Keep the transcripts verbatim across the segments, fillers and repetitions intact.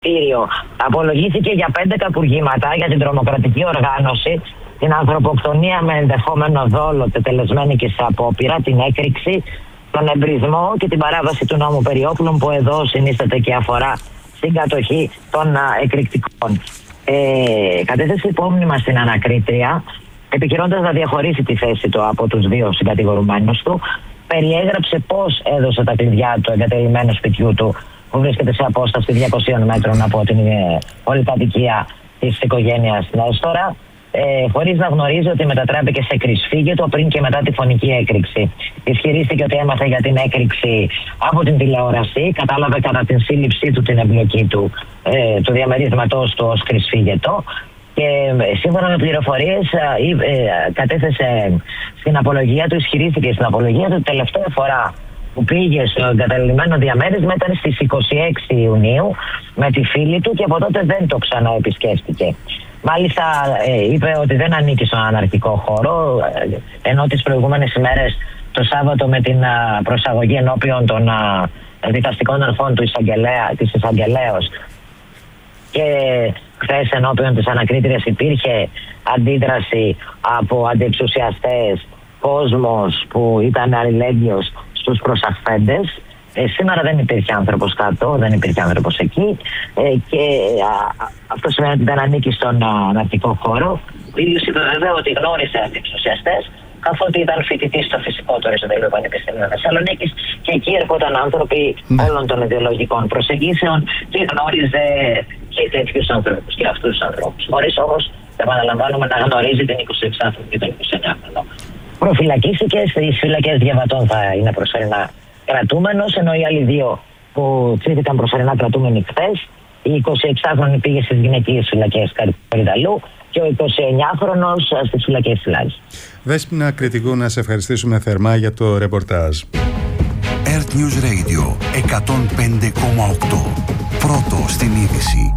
Απολογήθηκε για πέντε κακουργήματα για την τρομοκρατική οργάνωση, την ανθρωποκτονία με ενδεχόμενο δόλο τετελεσμένη και σε απόπειρα, την έκρηξη, τον εμπρισμό και την παράβαση του νόμου περί όπλων, που εδώ συνίσταται και αφορά στην κατοχή των εκρηκτικών. Ε, κατέθεσε υπόμνημα στην ανακρίτρια, επιχειρώντας να διαχωρίσει τη θέση του από τους δύο συγκατηγορουμένους του. Περιέγραψε πώς έδωσε τα κλειδιά του εγκατελειμμένου σπιτιού του, που βρίσκεται σε απόσταση διακοσίων μέτρων από την πολυκατοικία της οικογένειας Νέστορα, ε, χωρίς να γνωρίζει ότι μετατράπηκε σε κρυσφύγετο πριν και μετά τη φωνική έκρηξη. Ισχυρίστηκε ότι έμαθε για την έκρηξη από την τηλεόραση, κατάλαβε κατά την σύλληψή του την εμπλοκή του, ε, του διαμερίσματός του ως κρυσφύγετο. Και σύμφωνα με πληροφορίες, ε, ε, κατέθεσε στην απολογία του, ισχυρίστηκε στην απολογία του, τελευταία φορά που πήγε στο εγκαταλειμμένο διαμέρισμα ήταν στις είκοσι έξι Ιουνίου με τη φίλη του και από τότε δεν το ξαναεπισκέφτηκε. Μάλιστα ε, είπε ότι δεν ανήκει στον αναρχικό χώρο, ε, ενώ τις προηγούμενες ημέρες, το Σάββατο με την α, προσαγωγή ενώπιον των α, δικαστικών αρχών του εισαγγελέα, της εισαγγελέως, και χθες ενώπιον της ανακρίτριας υπήρχε αντίδραση από αντιεξουσιαστές, κόσμος που ήταν αλληλέγγυος στους προσαχθέντες. Ε, σήμερα δεν υπήρχε άνθρωπος κάτω, δεν υπήρχε άνθρωπος εκεί, ε, και α, αυτό σημαίνει ότι δεν ανήκει στον αναρχικό χώρο. Ο ίδιος είπε βέβαια ότι γνώρισε αντιεξουσιαστές, καθότι ήταν φοιτητής στο φυσικό του Αριστοτελείου Πανεπιστημίου Θεσσαλονίκης και εκεί έρχονταν άνθρωποι ναι. όλων των ιδεολογικών προσεγγίσεων και γνώριζε και τέτοιους ανθρώπους και αυτούς τους ανθρώπους. Χωρίς όμως, επαναλαμβάνουμε, να γνωρίζει την εικοσιεξάχρονη και τον εικοσιεννιάχρονο. Προφυλακίστηκε στις φυλακές Διαβατών, θα είναι προσωρινά κρατούμενος, ενώ οι άλλοι δύο που ψήφισαν προσωρινά κρατούμενοι χθες, η εικοσιεξάχρονη πήγε στις γυναικείες φυλακές Καρυπίδαλου και ο εικοσιεννιάχρονος στις φυλακές της Λάρισσας. Δέσποινα Κρητικού, να σε ευχαριστήσουμε θερμά για το ρεπορτάζ. Earth News Radio εκατόν πέντε κόμμα οκτώ. Πρώτο στην είδηση.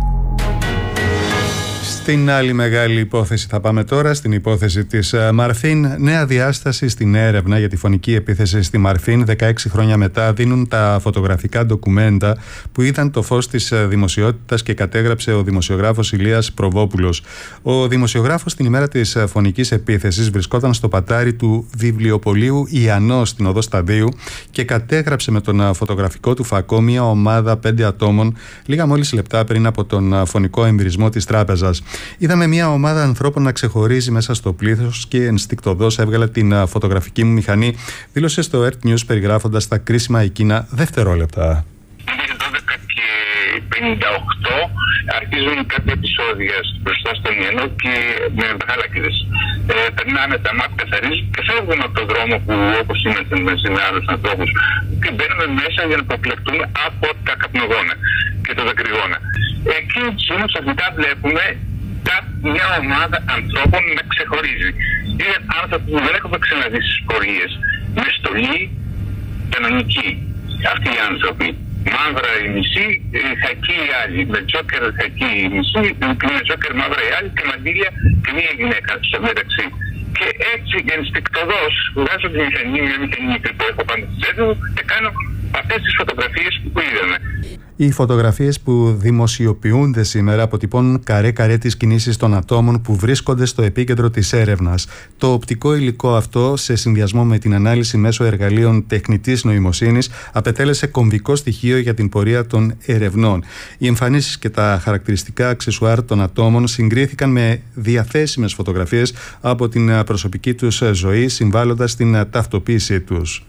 Στην άλλη μεγάλη υπόθεση θα πάμε τώρα, στην υπόθεση της Μαρφίν. Νέα διάσταση στην έρευνα για τη φωνική επίθεση στη Μαρφίν. δεκαέξι χρόνια μετά δίνουν τα φωτογραφικά ντοκουμέντα που είδαν το φως της δημοσιότητας και κατέγραψε ο δημοσιογράφος Ηλίας Προβόπουλος. Ο δημοσιογράφος την ημέρα της φωνικής επίθεσης βρισκόταν στο πατάρι του βιβλιοπωλείου Ιαννός στην οδό Σταδίου και κατέγραψε με τον φωτογραφικό του φακό μια ομάδα πέντε ατόμων λίγα μόλις λεπτά πριν από τον φωνικό εμβυρισμό της τράπεζας. Είδαμε μια ομάδα ανθρώπων να ξεχωρίζει μέσα στο πλήθος και ενστικτωδώς έβγαλε την φωτογραφική μου μηχανή, δήλωσε στο Earth News περιγράφοντας τα κρίσιμα εκείνα δευτερόλεπτα. δώδεκα και πενήντα οκτώ αρχίζουν κάποια επεισόδια μπροστά στον Ιαννό και με γάλακιδες. Ε, περνάνε τα μάτια, καθαρίζουν και φεύγουν από τον δρόμο που όπως είμαστε μαζί με άλλους ανθρώπους και μπαίνουμε μέσα για να προκλεχτούμε από τα καπνογόνα και τα δακρυγόνα. Εκεί όμως αφιτά βλέπουμε μια ομάδα ανθρώπων να ξεχωρίζει. Είναι άνθρωποι που δεν έχουμε ξαναδεί στις πορείες. Με στολή κανονική. Αυτοί οι άνθρωποι. Μαύρα η μισή, χακί οι άλλοι. Με τζόκερ χακί η μισή, με τζόκερ μαύρα οι άλλοι και μαντήλια και μία γυναίκα στο μεταξύ. Και έτσι ενστικτωδώς βγάζω τη μηχανή, μια μηχανή μικρή που έχω πάνω στη τσέπη μου και κάνω αυτές τις φωτογραφίες που είδαμε. Οι φωτογραφίες που δημοσιοποιούνται σήμερα αποτυπώνουν καρέ-καρέ τις κινήσεις των ατόμων που βρίσκονται στο επίκεντρο της έρευνας. Το οπτικό υλικό αυτό, σε συνδυασμό με την ανάλυση μέσω εργαλείων τεχνητής νοημοσύνης, απετέλεσε κομβικό στοιχείο για την πορεία των ερευνών. Οι εμφανίσεις και τα χαρακτηριστικά αξεσουάρ των ατόμων συγκρίθηκαν με διαθέσιμες φωτογραφίες από την προσωπική τους ζωή, συμβάλλοντας στην ταυτοποίησή τους.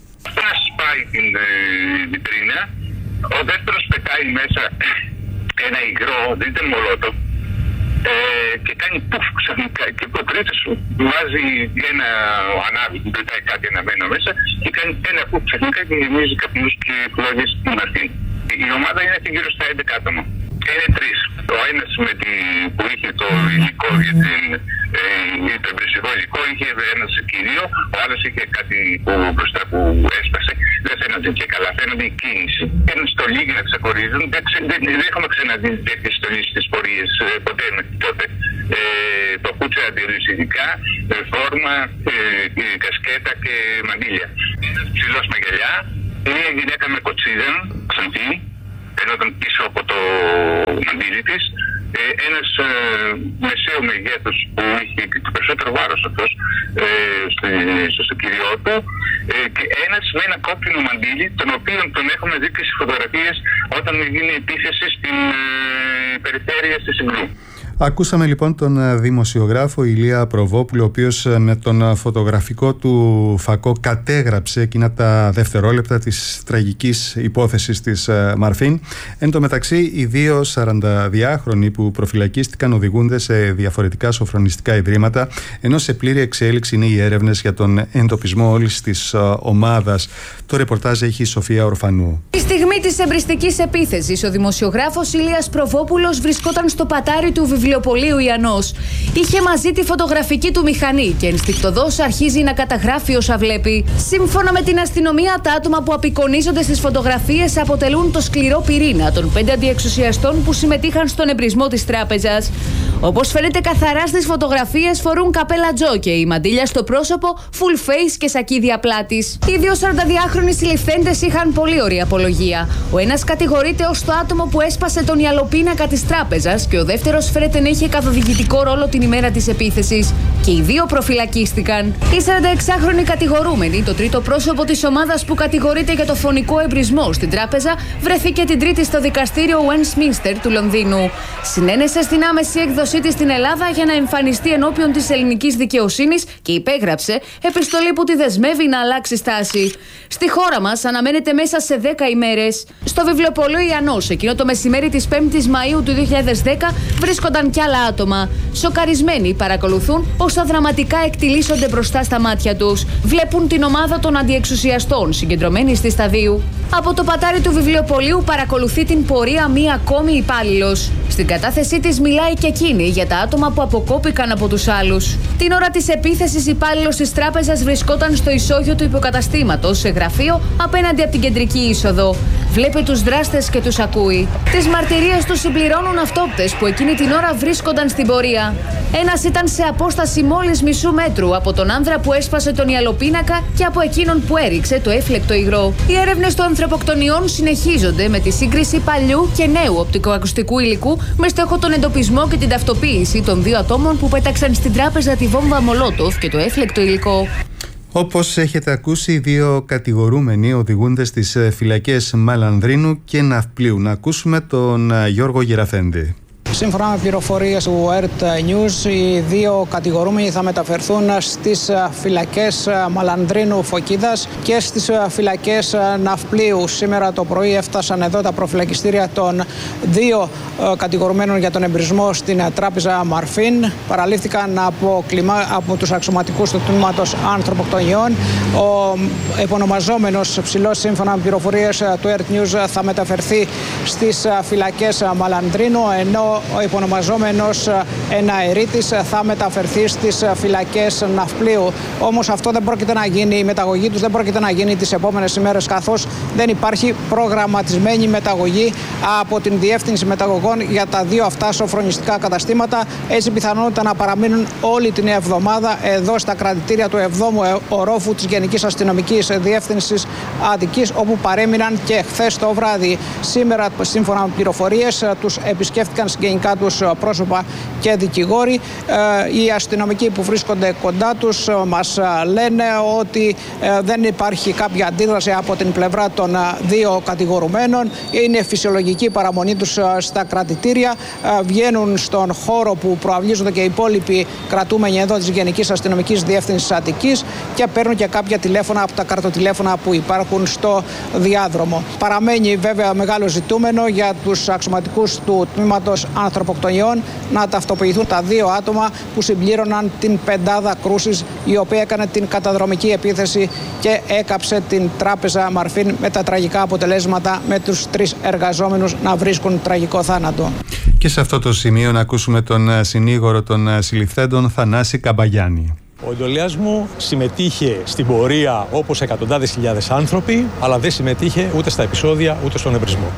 Σπάει την βιτρίνα. Ο δεύτερος πετάει μέσα ένα υγρό, δεν ήταν μολότο, ε, και κάνει πουφ ξαφνικά και ο τρίτος βάζει ένα ανάβει, πετάει κάτι αναμένο μέσα και κάνει ένα πουφ ξαφνικά και γεμίζει καπνούς και φλόγες στην Μαρφίν. Η ομάδα είναι γύρω στα έντεκα άτομα. Είναι τρεις. Ο ένας με τη, που είχε το υλικό για την, ε, το εμπριστικό υλικό, είχε ένα κυρίο, ο άλλος είχε κάτι που, μπροστά που έσπασε. Δεν φαίνονται και καλά, φαίνονται η κίνηση. Είναι στολή για να ξεχωρίζουν. Δεν, δεν, δεν έχουμε ξαναδεί τέτοιες στολή στις πορείες ε, ποτέ μέχρι τότε. Ε, παπούτσια αντιρρησιδικά, ε, φόρμα, ε, ε, κασκέτα και μαντήλια. Ένας ψηλός με γυαλιά, μια γυναίκα με κοτσίδα, ξανθή, φαινόταν πίσω από το μαντίλι της, ε, ένας ε, μεσαίου μεγέθους που είχε το περισσότερο βάρος αυτός ε, στο, στο κυριό του, ε, και ένας με ένα κόκκινο μαντίλι, τον οποίο τον έχουμε δει και στις φωτογραφίες όταν γίνει επίθεση στην ε, περιφέρεια στη Συγκρού. Ακούσαμε λοιπόν τον δημοσιογράφο Ηλία Προβόπουλο, ο οποίος με τον φωτογραφικό του φακό κατέγραψε εκείνα τα δευτερόλεπτα της τραγικής υπόθεσης της Μαρφίν. Εν τω μεταξύ, οι δύο σαρανταδυάχρονοι που προφυλακίστηκαν οδηγούνται σε διαφορετικά σοφρονιστικά ιδρύματα, ενώ σε πλήρη εξέλιξη είναι οι έρευνες για τον εντοπισμό όλης της ομάδας. Το ρεπορτάζ έχει η Σοφία Ορφανού. Τη στιγμή της εμπριστικής επίθεσης, ο δημοσιογράφος Ηλίας Προβόπουλος βρισκόταν στο πατάρι του βιβλιοπωλείου Ιαννός. Είχε μαζί τη φωτογραφική του μηχανή και ενστικτωδώς αρχίζει να καταγράφει όσα βλέπει. Σύμφωνα με την αστυνομία, τα άτομα που απεικονίζονται στις φωτογραφίες αποτελούν το σκληρό πυρήνα των πέντε αντιεξουσιαστών που συμμετείχαν στον εμπρισμό της τράπεζας. Όπως φαίνεται καθαρά στις φωτογραφίες, φορούν καπέλα τζόκεϊ, μαντίλια στο πρόσωπο, full face και σακίδια πλάτης. Οι δύο σαρανταδυάχρονοι συλληφθέντες είχαν πολύ ωραία απολογία. Ο ένας κατηγορείται ως το άτομο που έσπασε τον ιαλοπίνακα της τράπεζας και ο δεύτερος φέρεται να είχε καθοδηγητικό ρόλο την ημέρα της επίθεσης. Και οι δύο προφυλακίστηκαν. Οι σαρανταεξάχρονοι κατηγορούμενοι, το τρίτο πρόσωπο της ομάδας που κατηγορείται για το φωνικό εμπρισμό στην τράπεζα, βρέθηκε την Τρίτη στο δικαστήριο Westminster του Λονδίνου. Συνένεσε στην άμεση έκδοσή της στην Ελλάδα για να εμφανιστεί ενώπιον της ελληνικής δικαιοσύνης και υπέγραψε επιστολή που τη δεσμεύει να αλλάξει στάση. Στη χώρα μας αναμένεται μέσα σε δέκα ημέρες. Στο βιβλιοπωλείο Ιαννός, εκείνο το μεσημέρι της πέμπτης Μαΐου του δύο χιλιάδες δέκα, βρίσκονταν κι άλλα άτομα. Σοκαρισμένοι παρακολουθούν όσα δραματικά εκτιλήσονται μπροστά στα μάτια τους. Βλέπουν την ομάδα των αντιεξουσιαστών συγκεντρωμένη στη Σταδίου. Από το πατάρι του βιβλιοπωλείου παρακολουθεί την πορεία μία ακόμη υπάλληλος. Στην κατάθεσή της μιλάει και εκείνη για τα άτομα που αποκόπηκαν από τους άλλους. Την ώρα της επίθεσης, υπάλληλος της τράπεζας βρισκόταν στο ισόγειο του υποκαταστήματος, σε γραφείο απέναντι από την κεντρική είσοδο. Βλέπει τους δράστες και τους ακούει. Τις μαρτυρίες τους συμπληρώνουν αυτόπτες που εκείνη την ώρα βρίσκονταν στην πορεία. Ένας ήταν σε απόσταση μόλις μισού μέτρου από τον άνδρα που έσπασε τον ιαλοπίνακα και από εκείνον που έριξε το έφλεκτο υγρό. Οι έρευνες των ανθρωποκτονιών συνεχίζονται με τη σύγκριση παλιού και νέου οπτικοακουστικού υλικού με στόχο τον εντοπισμό και την ταυτοποίηση των δύο ατόμων που πέταξαν στην τράπεζα τη βόμβα Μολότοφ και το έφλεκτο υλικό. Όπως έχετε ακούσει, οι δύο κατηγορούμενοι οδηγούνται στις φυλακές Μαλανδρίνου και Ναυπλίου. Να ακούσουμε τον Γιώργο Γεραφέντη. Σύμφωνα με πληροφορίες του ΕΡΤ News, οι δύο κατηγορούμενοι θα μεταφερθούν στις φυλακές Μαλανδρίνου Φωκίδας και στις φυλακές Ναυπλίου. Σήμερα το πρωί έφτασαν εδώ τα προφυλακιστήρια των δύο κατηγορουμένων για τον εμπρισμό στην τράπεζα Μαρφίν. Παραλήφθηκαν από, κλιμα... από τους αξιωματικούς του τμήματος ανθρωποκτονιών. Ο επωνομαζόμενος ψηλός, σύμφωνα με πληροφορίες του ΕΡΤ News, θα μεταφερθεί στις φυλακές Μαλανδρίνου, ενώ ο υπονομαζόμενος εναερίτης θα μεταφερθεί στις φυλακές Ναυπλίου. Όμως αυτό δεν πρόκειται να γίνει, η μεταγωγή τους δεν πρόκειται να γίνει τις επόμενες ημέρες, καθώς δεν υπάρχει προγραμματισμένη μεταγωγή από την Διεύθυνση Μεταγωγών για τα δύο αυτά σοφρονιστικά καταστήματα. Έτσι πιθανότητα να παραμείνουν όλη την εβδομάδα εδώ στα κρατητήρια του εβδόμου ορόφου της Γενικής Αστυνομικής Διεύθυνσης Αττικής, όπου παρέμειναν και χθες το βράδυ. Σήμερα, σύμφωνα με πληροφορίες, τους επισκέφτηκαν γενικά τους πρόσωπα και δικηγόροι. Οι αστυνομικοί που βρίσκονται κοντά τους μας λένε ότι δεν υπάρχει κάποια αντίδραση από την πλευρά των δύο κατηγορουμένων. Είναι φυσιολογική η παραμονή τους στα κρατητήρια. Βγαίνουν στον χώρο που προαυλίζονται και οι υπόλοιποι κρατούμενοι εδώ της Γενικής Αστυνομικής Διεύθυνσης Αττικής και παίρνουν και κάποια τηλέφωνα από τα καρτοτηλέφωνα που υπάρχουν στο διάδρομο. Παραμένει βέβαια μεγάλο ζητούμενο για τους αξιωματικούς του τμήματος ανθρωποκτονιών να ταυτοποιηθούν τα δύο άτομα που συμπλήρωναν την πεντάδα κρούσης, η οποία έκανε την καταδρομική επίθεση και έκαψε την τράπεζα Μαρφίν, με τα τραγικά αποτελέσματα, με τους τρεις εργαζόμενους να βρίσκουν τραγικό θάνατο. Και σε αυτό το σημείο να ακούσουμε τον συνήγορο των συλληφθέντων, Θανάση Καμπαγιάννη. Ο εντολέας μου συμμετείχε στην πορεία όπως εκατοντάδες χιλιάδες άνθρωποι, αλλά δεν συμμετείχε ούτε στα επεισόδια ούτε στον εμπρισμό.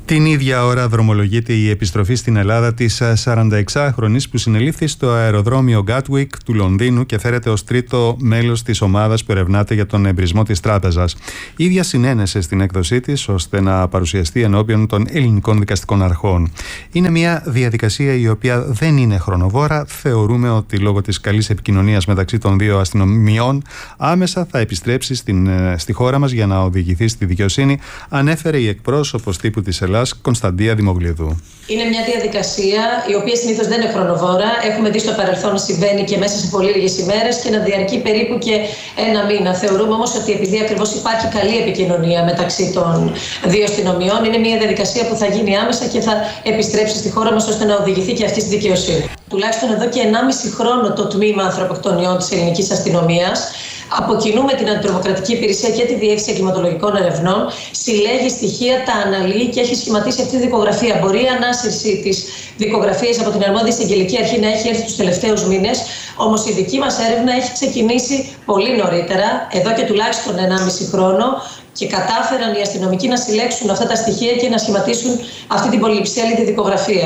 Την ίδια ώρα δρομολογείται η επιστροφή στην Ελλάδα της σαρανταεξάχρονης που συνελήφθη στο αεροδρόμιο Gatwick του Λονδίνου και φέρεται ως τρίτο μέλος της ομάδας που ερευνάται για τον εμπρισμό της τράπεζας. Η ίδια συνένεσε στην έκδοσή της ώστε να παρουσιαστεί ενώπιον των ελληνικών δικαστικών αρχών. Είναι μια διαδικασία η οποία δεν είναι χρονοβόρα. Θεωρούμε ότι λόγω της καλής επικοινωνίας μεταξύ των δύο αστυνομιών άμεσα θα επιστρέψει στην, στη χώρα μας για να οδηγηθεί στη δικαιοσύνη, ανέφερε η εκπρόσωπος τύπου της Ελλάδας, Κωνσταντία Δημογλίδου. Είναι μια διαδικασία η οποία συνήθως δεν είναι χρονοβόρα. Έχουμε δει στο παρελθόν να συμβαίνει και μέσα σε πολύ λίγες ημέρες και να διαρκεί περίπου και ένα μήνα. Θεωρούμε όμως ότι επειδή ακριβώς υπάρχει καλή επικοινωνία μεταξύ των δύο αστυνομιών, είναι μια διαδικασία που θα γίνει άμεσα και θα επιστρέψει στη χώρα μας ώστε να οδηγηθεί και αυτή στη δικαιοσύνη. Τουλάχιστον εδώ και ενάμιση χρόνο το τμήμα ανθρωποκτονιών της ελληνικής αστυνομίας, από κοινού με την Αντιτρομοκρατική Υπηρεσία και τη Διεύθυνση Εγκληματολογικών Ερευνών, συλλέγει στοιχεία, τα αναλύει και έχει σχηματίσει αυτή τη δικογραφία. Μπορεί η ανάσυρση της δικογραφίας από την αρμόδια εισαγγελική αρχή να έχει έρθει τους τελευταίους μήνες, όμως η δική μας έρευνα έχει ξεκινήσει πολύ νωρίτερα, εδώ και τουλάχιστον ενάμιση χρόνο, και κατάφεραν οι αστυνομικοί να συλλέξουν αυτά τα στοιχεία και να σχηματίσουν αυτή την πολυψέλιδη δικογραφία.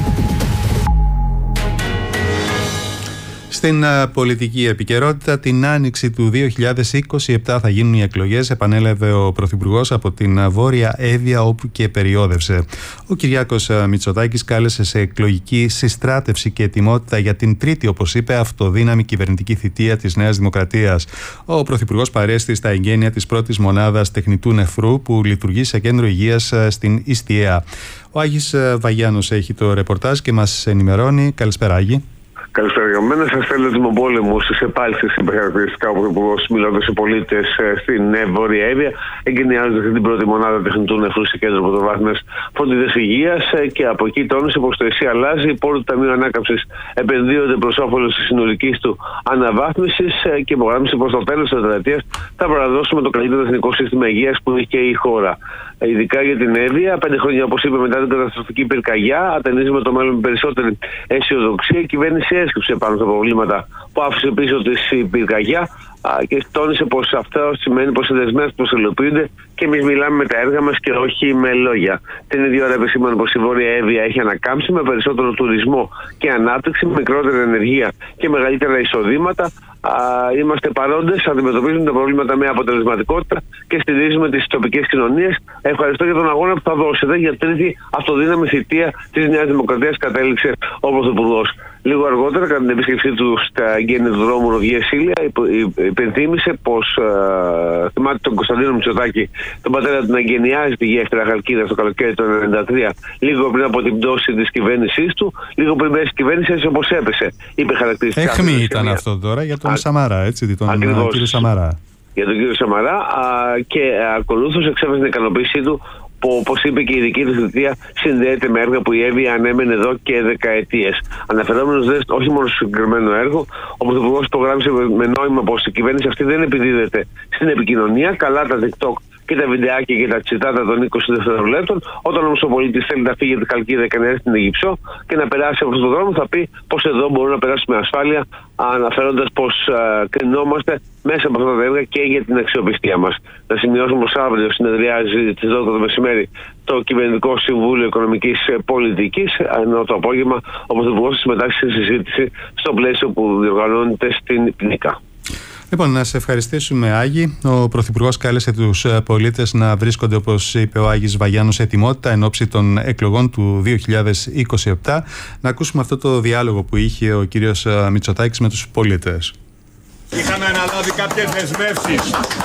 Στην πολιτική επικαιρότητα, την άνοιξη του δύο χιλιάδες είκοσι επτά θα γίνουν οι εκλογές, επανέλαβε ο Πρωθυπουργός από την Βόρεια Εύβοια, όπου και περιόδευσε. Ο Κυριάκος Μητσοτάκης κάλεσε σε εκλογική συστράτευση και ετοιμότητα για την τρίτη, όπως είπε, αυτοδύναμη κυβερνητική θητεία της Νέας Δημοκρατίας. Ο Πρωθυπουργός παρέστη στα εγγένεια της πρώτης μονάδας τεχνητού νεφρού που λειτουργεί σε κέντρο υγείας στην Ιστιαία. Ο Άγης Βαγιάννος έχει το ρεπορτάζ και μας ενημερώνει. Καλησπέρα, Άγη. Καλησπέρα. Θα στέλνω δημοπόλεμου σε επάλξεις υπερχαρακτηριστικά ο Πρωθυπουργός, μιλώντας σε πολίτες στην Βόρεια Εύβοια, εγκαινιάζοντας την πρώτη μονάδα τεχνητού νεφρού σε κέντρο πρωτοβάθμιας φροντίδας υγείας και από εκεί τόνισε πως το ΕΣΥ αλλάζει. Οι πόροι του Ταμείου Ανάκαμψης επενδύονται προς όφελος της συνολικής του αναβάθμισης και υπογράμμισε πως στο τέλος της τετραετίας θα παραδώσουμε το καλύτερο εθνικό σύστημα υγείας που έχει η χώρα. Ειδικά για την Εύβοια, πέντε χρόνια, όπως είπε, μετά την καταστροφική πυρκαγιά, ατενίζουμε το μέλλον με περισσότερη αισιοδοξία. Η κυβέρνηση έσκυψε πάνω στα προβλήματα που άφησε πίσω της η πυρκαγιά και τόνισε πως αυτό σημαίνει πως οι δεσμεύσεις προσελοποιούνται και εμείς μιλάμε με τα έργα μας και όχι με λόγια. Την ίδια ώρα επισήμανε πως η Βόρεια Εύβοια έχει ανακάμψει με περισσότερο τουρισμό και ανάπτυξη, με μικρότερη ενεργεία και μεγαλύτερα εισοδήματα. Α, είμαστε παρόντες, αντιμετωπίζουμε τα προβλήματα με αποτελεσματικότητα και στηρίζουμε τις τοπικές κοινωνίες. Ευχαριστώ για τον αγώνα που θα δώσετε για τρίτη αυτοδύναμη θητεία της Νέας Δημοκρατίας, κατέληξε ο Πρωθυπουργός. Λίγο αργότερα, κατά την επίσκεψή του στα εγγένεια του δρόμου Ροδιέ-Σίλια, υπενθύμησε πως ε, θυμάται τον Κωνσταντίνο Μητσοτάκη, τον πατέρα του, να εγγενιάζει τη γέφυρα Χαλκίδα στο καλοκαίρι του χίλια εννιακόσια ενενήντα τρία, λίγο πριν από την πτώση της κυβέρνησής του, λίγο πριν πέσει η κυβέρνηση, έτσι όπως έπεσε. Είπε χαρακτηριστικά. Έχμη ήταν αυτό τώρα για τον Α, Σαμαρά, έτσι, τον ακριβώς, κύριο Σαμαρά. Για τον κύριο Σαμαρά α, και ακολούθως εξέφρασε την ικανοποίησή του που, όπως είπε και η δική του θητεία, συνδέεται με έργα που η Εύβοια ανέμενε εδώ και δεκαετίες. Αναφερόμενος δε όχι μόνο στο συγκεκριμένο έργο, ο Πρωθυπουργός υπογράμμισε με νόημα πως η κυβέρνηση αυτή δεν επιδίδεται στην επικοινωνία. Καλά τα TikTok και τα βιντεάκια και τα τσιτάτα των είκοσι δευτερολέπτων. Όταν όμως ο πολίτης θέλει να φύγει από την Χαλκίδα και να έρθει στην Αιγυψό και να περάσει από αυτόν τον δρόμο, θα πει πως εδώ μπορούμε να περάσουμε ασφάλεια, αναφέροντας πως uh, κρινόμαστε μέσα από αυτά τα έργα και για την αξιοπιστία μας. Να σημειώσουμε πως αύριο συνεδριάζει τις δώδεκα το μεσημέρι το Κυβερνητικό Συμβούλιο Οικονομικής Πολιτικής, ενώ το απόγευμα ο Πρωθυπουργός θα συμμετάσχει στη συζήτηση στο πλαίσιο που διοργανώνεται στην Πνίκα. Λοιπόν, να σε ευχαριστήσουμε, Άγη. Ο Πρωθυπουργός κάλεσε τους πολίτες να βρίσκονται, όπως είπε ο Άγης Βαγιάννος, σε ετοιμότητα εν ώψη των εκλογών του δύο χιλιάδες είκοσι επτά. Να ακούσουμε αυτό το διάλογο που είχε ο κύριος Μητσοτάκης με τους πολίτες. Είχαμε αναλάβει κάποιες δεσμεύσεις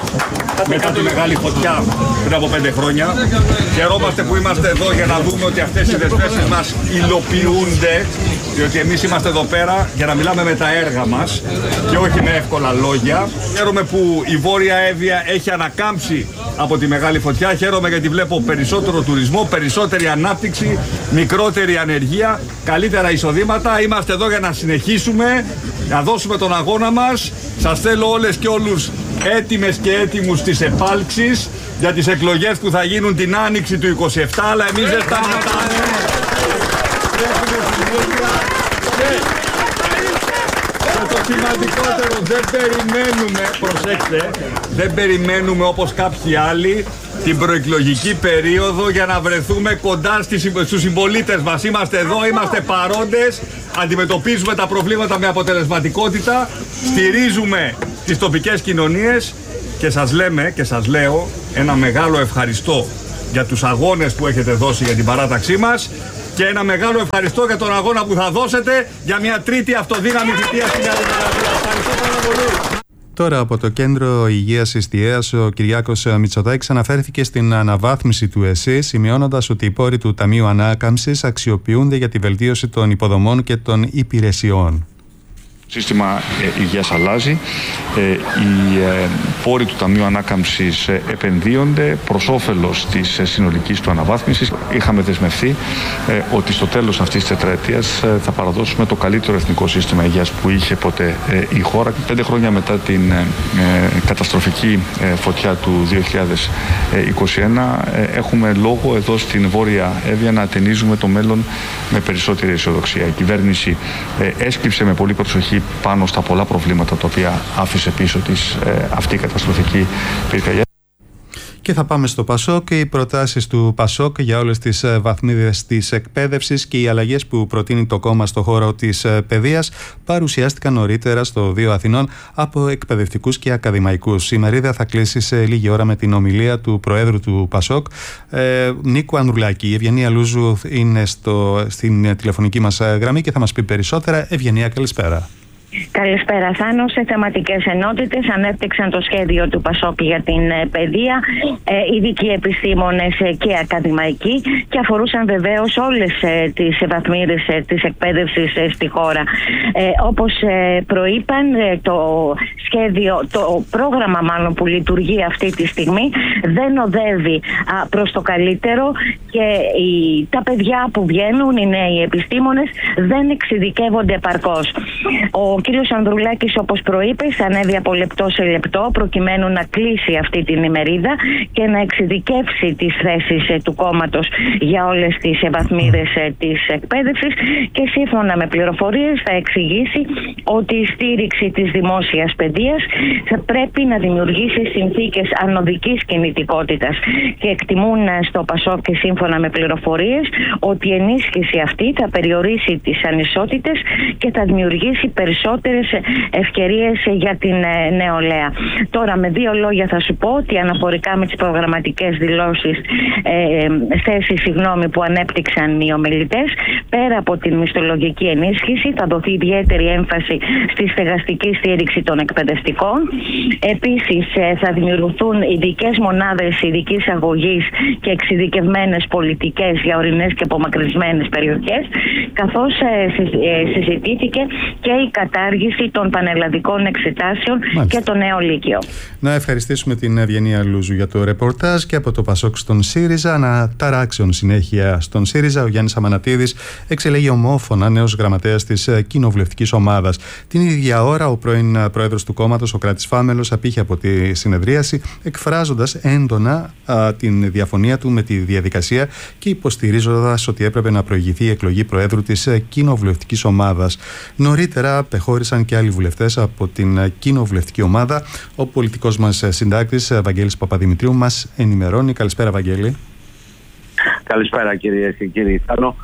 μετά τη μεγάλη φωτιά πριν από πέντε χρόνια. Χαιρόμαστε που είμαστε εδώ για να δούμε ότι αυτές οι δεσμεύσεις μας υλοποιούνται, διότι εμείς είμαστε εδώ πέρα για να μιλάμε με τα έργα μας και όχι με εύκολα λόγια. Χαίρομαι που η Βόρεια Εύβοια έχει ανακάμψει από τη μεγάλη φωτιά. Χαίρομαι γιατί βλέπω περισσότερο τουρισμό, περισσότερη ανάπτυξη, μικρότερη ανεργία, καλύτερα εισοδήματα. Είμαστε εδώ για να συνεχίσουμε, να δώσουμε τον αγώνα μας. Σας θέλω όλες και όλους έτοιμες και έτοιμους στις επάλξεις για τις εκλογές που θα γίνουν την άνοιξη του είκοσι επτά, αλλά εμείς δεν σταματάμε. Και το σημαντικότερο, δεν περιμένουμε, προσέξτε, δεν περιμένουμε όπως κάποιοι άλλοι την προεκλογική περίοδο για να βρεθούμε κοντά στους συμπολίτες μας. Είμαστε εδώ, είμαστε παρόντες, αντιμετωπίζουμε τα προβλήματα με αποτελεσματικότητα, στηρίζουμε τις τοπικές κοινωνίες και σας λέμε και σας λέω ένα μεγάλο ευχαριστώ για τους αγώνες που έχετε δώσει για την παράταξή μας και ένα μεγάλο ευχαριστώ για τον αγώνα που θα δώσετε για μια τρίτη αυτοδύναμη θητεία στην Νέα Δημοκρατία. Ευχαριστώ πάρα πολύ. Τώρα από το Κέντρο Υγείας Ιστιαίας ο Κυριάκος Μητσοτάκης αναφέρθηκε στην αναβάθμιση του ΕΣΥ, σημειώνοντας ότι οι πόροι του Ταμείου Ανάκαμψης αξιοποιούνται για τη βελτίωση των υποδομών και των υπηρεσιών. Το σύστημα ε, υγείας αλλάζει, ε, οι ε, πόροι του Ταμείου Ανάκαμψης ε, επενδύονται προς όφελος της ε, συνολικής του αναβάθμισης. Είχαμε δεσμευθεί ε, ότι στο τέλος αυτής της τετραετίας ε, θα παραδώσουμε το καλύτερο εθνικό σύστημα υγείας που είχε ποτέ ε, η χώρα. Πέντε χρόνια μετά την ε, ε, καταστροφική ε, φωτιά του δύο χιλιάδες είκοσι ένα ε, έχουμε λόγο εδώ στην Βόρεια Εύβοια να ατενίζουμε το μέλλον με περισσότερη αισιοδοξία. Η κυβέρνηση ε, έσκυψε με πολύ προσοχή πάνω στα πολλά προβλήματα τα οποία άφησε πίσω της ε, αυτή η καταστροφική πυρκαγιά. Και θα πάμε στο ΠΑΣΟΚ. Οι προτάσεις του ΠΑΣΟΚ για όλες τις βαθμίδες της εκπαίδευσης και οι αλλαγές που προτείνει το κόμμα στο χώρο της παιδείας παρουσιάστηκαν νωρίτερα στο Δίο Αθηνών από εκπαιδευτικούς και ακαδημαϊκούς. Η μερίδα θα κλείσει σε λίγη ώρα με την ομιλία του Προέδρου του ΠΑΣΟΚ, ε, Νίκου Ανδρουλάκη. Η Ευγενία Λούζου είναι στο, στην τηλεφωνική μας γραμμή και θα μας πει περισσότερα. Ευγενία, καλησπέρα. Καλησπέρα, Θάνο. Σε θεματικές ενότητες ανέπτυξαν το σχέδιο του ΠΑΣΟΚ για την παιδεία, ε, ειδικοί επιστήμονες και ακαδημαϊκοί, και αφορούσαν βεβαίως όλες ε, τις βαθμίδες ε, της εκπαίδευσης ε, στη χώρα. Ε, όπως ε, προείπαν, ε, το σχέδιο, το πρόγραμμα μάλλον που λειτουργεί αυτή τη στιγμή δεν οδεύει α, προς το καλύτερο και οι, τα παιδιά που βγαίνουν, οι νέοι επιστήμονες, δεν εξειδικεύονται επαρκώς. Ο κύριος Ανδρουλάκης, όπως προείπες, ανέβει από λεπτό σε λεπτό προκειμένου να κλείσει αυτή την ημερίδα και να εξειδικεύσει τις θέσεις του κόμματος για όλες τις βαθμίδες της εκπαίδευσης, και σύμφωνα με πληροφορίες θα εξηγήσει ότι η στήριξη της δημόσιας παιδείας θα πρέπει να δημιουργήσει συνθήκες ανωδικής κινητικότητας, και εκτιμούν στο ΠΑΣΟΚ και σύμφωνα με πληροφορίες ότι η ενίσχυση αυτή θα περιορίσει τις ανισότητες και θα δημιουργήσει περισσότερες ευκαιρίες για την νεολαία. Τώρα, με δύο λόγια θα σου πω ότι αναφορικά με τις προγραμματικές δηλώσεις, ε, θέσεις συγγνώμη, που ανέπτυξαν οι ομιλητές, πέρα από την μισθολογική ενίσχυση θα δοθεί ιδιαίτερη έμφαση στη στεγαστική στήριξη των εκπαιδευτικών. Επίσης ε, θα δημιουργηθούν ειδικές μονάδες ειδικής αγωγής και εξειδικευμένες πολιτικές για ορεινές και απομακρυσμένες περιοχές, καθώς ε, ε, συζητήθηκε και η κατάργηση των πανελλαδικών εξετάσεων. Μάλιστα. Και το νέο Λύκειο. Να ευχαριστήσουμε την Ευγενία Λούζου για το ρεπορτάζ. Και από το ΠΑΣΟΚ στον ΣΥΡΙΖΑ, αναταράξεων συνέχεια στον ΣΥΡΙΖΑ, ο Γιάννης Αμανατίδης εξελέγει ομόφωνα νέος γραμματέας της κοινοβουλευτικής ομάδας. Την ίδια ώρα, ο πρώην πρόεδρος του κόμματος, ο Κράτης Φάμελος, απήχε από τη συνεδρίαση, εκφράζοντας έντονα α, την διαφωνία του με τη διαδικασία και υποστηρίζοντας ότι έπρεπε να προηγηθεί η εκλογή προέδρου της κοινοβουλευτικής ομάδας. Νωρίτερα απεχώρησαν και άλλοι βουλευτές από την κοινοβουλευτική ομάδα. Ο πολιτικός μας συντάκτης Βαγγέλης Παπαδημητρίου μας ενημερώνει. Καλησπέρα, Βαγγέλη. Καλησπέρα, κυρίες και κύριοι.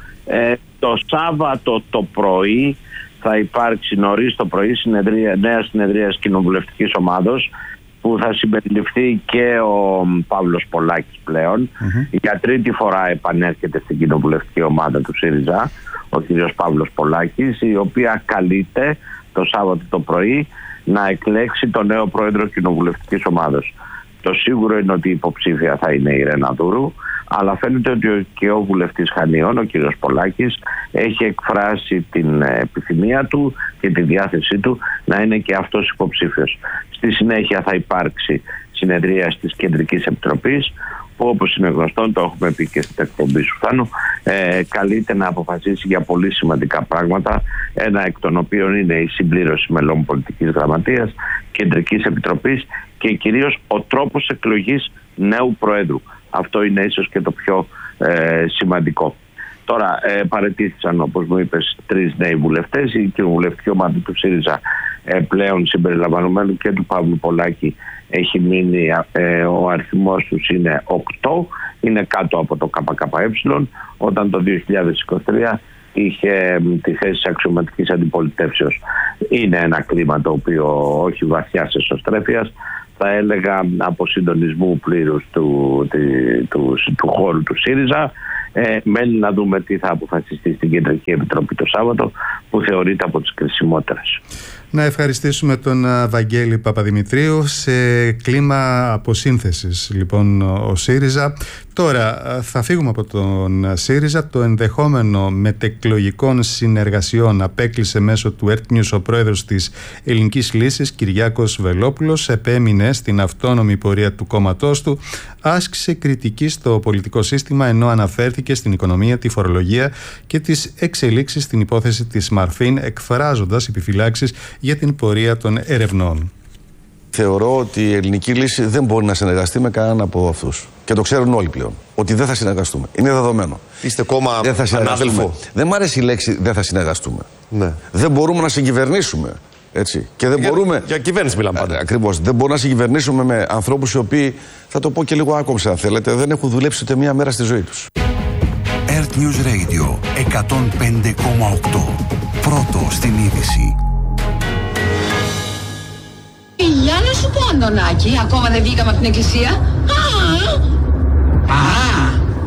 Ε, το Σάββατο το πρωί θα υπάρξει, νωρίς το πρωί, συνεδρία, νέα συνεδρία κοινοβουλευτικής ομάδος, που θα συμπεριληφθεί και ο Παύλος Πολάκης πλέον. Mm-hmm. Για τρίτη φορά επανέρχεται στην κοινοβουλευτική ομάδα του ΣΥΡΙΖΑ ο κ. Παύλος Πολάκης, η οποία καλείται το Σάββατο το πρωί να εκλέξει τον νέο πρόεδρο κοινοβουλευτικής ομάδος. Το σίγουρο είναι ότι η υποψήφια θα είναι η Ρένα Δούρου, αλλά φαίνεται ότι και ο βουλευτής Χανιών, ο κ. Πολάκης, έχει εκφράσει την επιθυμία του και τη διάθεσή του να είναι και αυτός υποψήφιος. Στη συνέχεια θα υπάρξει συνεδρία της Κεντρικής Επιτροπής, που, όπως είναι γνωστόν, το έχουμε πει και στην εκπομπή σου, Θάνο, ε, καλείται να αποφασίσει για πολύ σημαντικά πράγματα, ένα εκ των οποίων είναι η συμπλήρωση μελών πολιτικής γραμματείας, Κεντρικής Επιτροπής και κυρίως ο τρόπος εκλογής νέου Προέδρου. Αυτό είναι ίσως και το πιο ε, σημαντικό. Τώρα ε, παραιτήθησαν, όπως μου είπες, τρεις νέοι βουλευτές. Η κοινοβουλευτική ομάδα του ΣΥΡΙΖΑ ε, πλέον συμπεριλαμβανομένου και του Παύλου Πολάκη έχει μείνει, ε, ο αριθμός τους είναι οκτώ, είναι κάτω από το ΚΚΕ, όταν το δύο χιλιάδες είκοσι τρία είχε τη θέση της αξιωματικής αντιπολιτεύσεως. Είναι ένα κλίμα το οποίο όχι βαθιάς εσωστρέφειας, θα έλεγα από συντονισμού πλήρους του, του, του, του χώρου του ΣΥΡΙΖΑ. Ε, μένει να δούμε τι θα αποφασιστεί στην Κεντρική Επιτροπή το Σάββατο, που θεωρείται από τις κρισιμότερες. Να ευχαριστήσουμε τον Βαγγέλη Παπαδημητρίου. Σε κλίμα αποσύνθεσης λοιπόν ο ΣΥΡΙΖΑ. Τώρα θα φύγουμε από τον ΣΥΡΙΖΑ. Το ενδεχόμενο μετεκλογικών συνεργασιών απέκλεισε μέσω του Earth News ο πρόεδρος της Ελληνικής Λύσης, Κυριάκος Βελόπουλος. Επέμεινε στην αυτόνομη πορεία του κόμματός του. Άσκησε κριτική στο πολιτικό σύστημα, ενώ αναφέρθηκε στην οικονομία, τη φορολογία και τις εξελίξεις στην υπόθεση της Μαρφίν, εκφράζοντας επιφυλάξεις για την πορεία των ερευνών. Θεωρώ ότι η Ελληνική Λύση δεν μπορεί να συνεργαστεί με κανέναν από αυτούς. Και το ξέρουν όλοι πλέον. Ότι δεν θα συνεργαστούμε. Είναι δεδομένο. Είστε κόμμα ανάδελφο. Δεν μ' αρέσει η λέξη δεν θα συνεργαστούμε. Ναι. Δεν μπορούμε να συγκυβερνήσουμε. Έτσι. Και δεν για, μπορούμε... για κυβέρνηση μιλάμε πάντα. Ακριβώς. Δεν μπορούμε να συγκυβερνήσουμε με ανθρώπους οι οποίοι, θα το πω και λίγο άκομψα αν θέλετε, δεν έχουν δουλέψει ούτε μία μέρα στη ζωή τους. Earth News Radio εκατόν πέντε κόμμα οκτώ. Πρώτο στην είδηση. Για να σου πω, Αντωνάκη, ακόμα δεν βγήκαμε από την εκκλησία. Α! Α!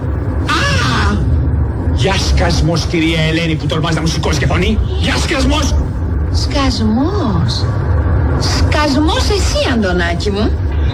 Α! Για σκασμός, κυρία Ελένη, που τολμάς να μου σηκώσει και φωνή. Για σκασμός! Σκασμός. Σκασμός εσύ, Αντωνάκη μου.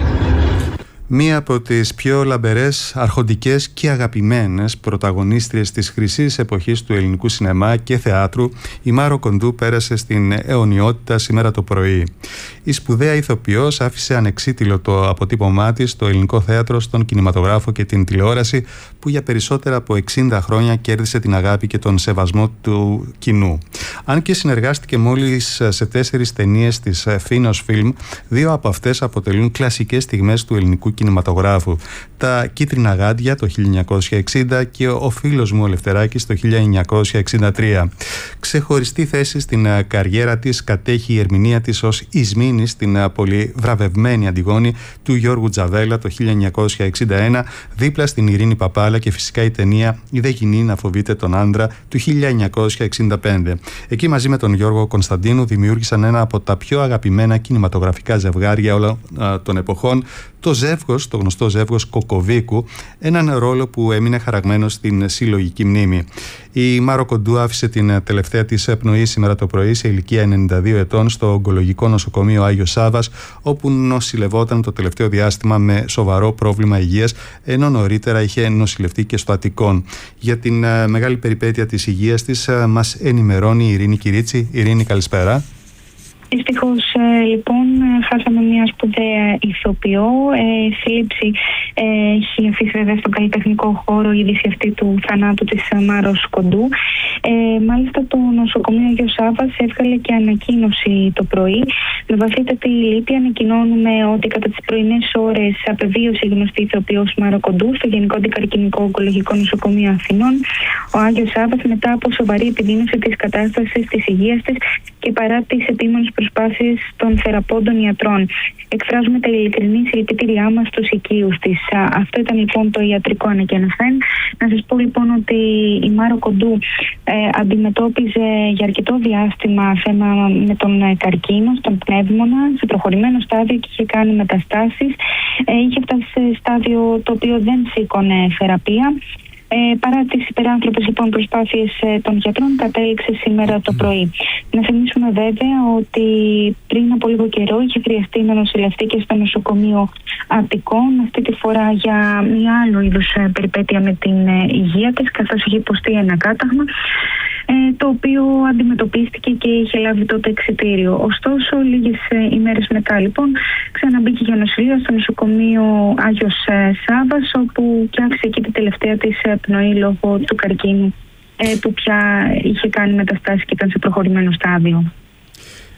Μία από τις πιο λαμπερές, αρχοντικές και αγαπημένες πρωταγωνίστριες της χρυσής εποχής του ελληνικού σινεμά και θεάτρου, η Μάρο Κοντού πέρασε στην αιωνιότητα σήμερα το πρωί. Η σπουδαία ηθοποιός άφησε ανεξίτηλο το αποτύπωμά της στο ελληνικό θέατρο, στον κινηματογράφο και την τηλεόραση, που για περισσότερα από εξήντα χρόνια κέρδισε την αγάπη και τον σεβασμό του κοινού. Αν και συνεργάστηκε μόλις σε τέσσερις ταινίες της Φίνος Φιλμ, δύο από αυτές αποτελούν κλασικές στιγμές του ελληνικού κινηματογράφου. Τα Κίτρινα Γάντια το χίλια εννιακόσια εξήντα και Ο φίλος μου ο Λευτεράκης το χίλια εννιακόσια εξήντα τρία. Ξεχωριστή θέση στην καριέρα της κατέχει η ερμηνεία της ως Ισμήνη στην πολύ βραβευμένη Αντιγόνη του Γιώργου Τζαβέλα το χίλια εννιακόσια εξήντα ένα, δίπλα στην Ειρήνη Παπάλα, και φυσικά η ταινία «Η δε γυνή να φοβείται τον άντρα» του χίλια εννιακόσια εξήντα πέντε. Εκεί μαζί με τον Γιώργο Κωνσταντίνου δημιούργησαν ένα από τα πιο αγαπημένα κινηματογραφικά ζευγάρια όλων των εποχών, το ζεύγος, το γνωστό ζεύγος Κοκοβίκου, έναν ρόλο που έμεινε χαραγμένος στην συλλογική μνήμη. Η Μάρο Κοντού άφησε την τελευταία της πνοή σήμερα το πρωί σε ηλικία ενενήντα δύο ετών στο Ογκολογικό Νοσοκομείο Άγιος Σάββας, όπου νοσηλευόταν το τελευταίο διάστημα με σοβαρό πρόβλημα υγείας, ενώ νωρίτερα είχε νοσηλευτεί και στο Αττικόν. Για την uh, μεγάλη περιπέτεια της υγείας της uh, μας ενημερώνει η Ειρήνη Κυρίτσι. Ειρήνη, καλησπέρα. Δυστυχώς, ε, λοιπόν, χάσαμε μια σπουδαία ηθοποιό. Ε, σύλληψη ε, έχει αφήσει βέβαια στον καλλιτεχνικό χώρο η είδηση αυτή του θανάτου της Μάρος Κοντού. Ε, μάλιστα το νοσοκομείο Άγιος Σάββας έβγαλε και ανακοίνωση το πρωί. Με βαθύτατη λύπη ανακοινώνουμε ότι κατά τις πρωινές ώρες απεβίωσε η γνωστή ηθοποιός Μάρο Κοντού στο Γενικό Αντικαρκυνικό Ογκολογικό Νοσοκομείο Αθηνών. Ο Άγιος Σάββας, μετά από σοβαρή επιδείνωση της κατάστασης της υγείας της και παρά τις επίμονες προσπάθειες των θεραπόντων ιατρών, εκφράζουμε τα ειλικρινή συλληπιτήριά μας στους οικείους της. Αυτό ήταν λοιπόν το ιατρικό ανακοινωθέν. Να σας πω λοιπόν ότι η Μάρο Κοντού ε, αντιμετώπιζε για αρκετό διάστημα θέμα με τον καρκίνο, στον πνεύμονα, σε προχωρημένο στάδιο και είχε κάνει μεταστάσεις. Ε, είχε φτάσει σε στάδιο το οποίο δεν σήκωνε θεραπεία. Ε, παρά τις υπεράνθρωπες λοιπόν προσπάθειες ε, των γιατρών, κατέληξε σήμερα το πρωί. Να θυμίσουμε βέβαια ότι πριν από λίγο καιρό είχε χρειαστεί να νοσηλευτεί και στο νοσοκομείο Αττικών, αυτή τη φορά για μια άλλο είδους ε, περιπέτεια με την ε, υγεία της, καθώς είχε υποστεί ένα κάταγμα, ε, το οποίο αντιμετωπίστηκε και είχε λάβει τότε εξιτήριο. Ωστόσο, λίγες ε, ημέρες μετά λοιπόν ξαναμπήκε για νοσηλεία στο νοσοκομείο Άγιος ε, Σάββας, όπου και άφησε εκεί τη τελευταία της ε, πνοή λόγω του καρκίνου, ε, που πια είχε κάνει μεταστάσεις και ήταν σε προχωρημένο στάδιο.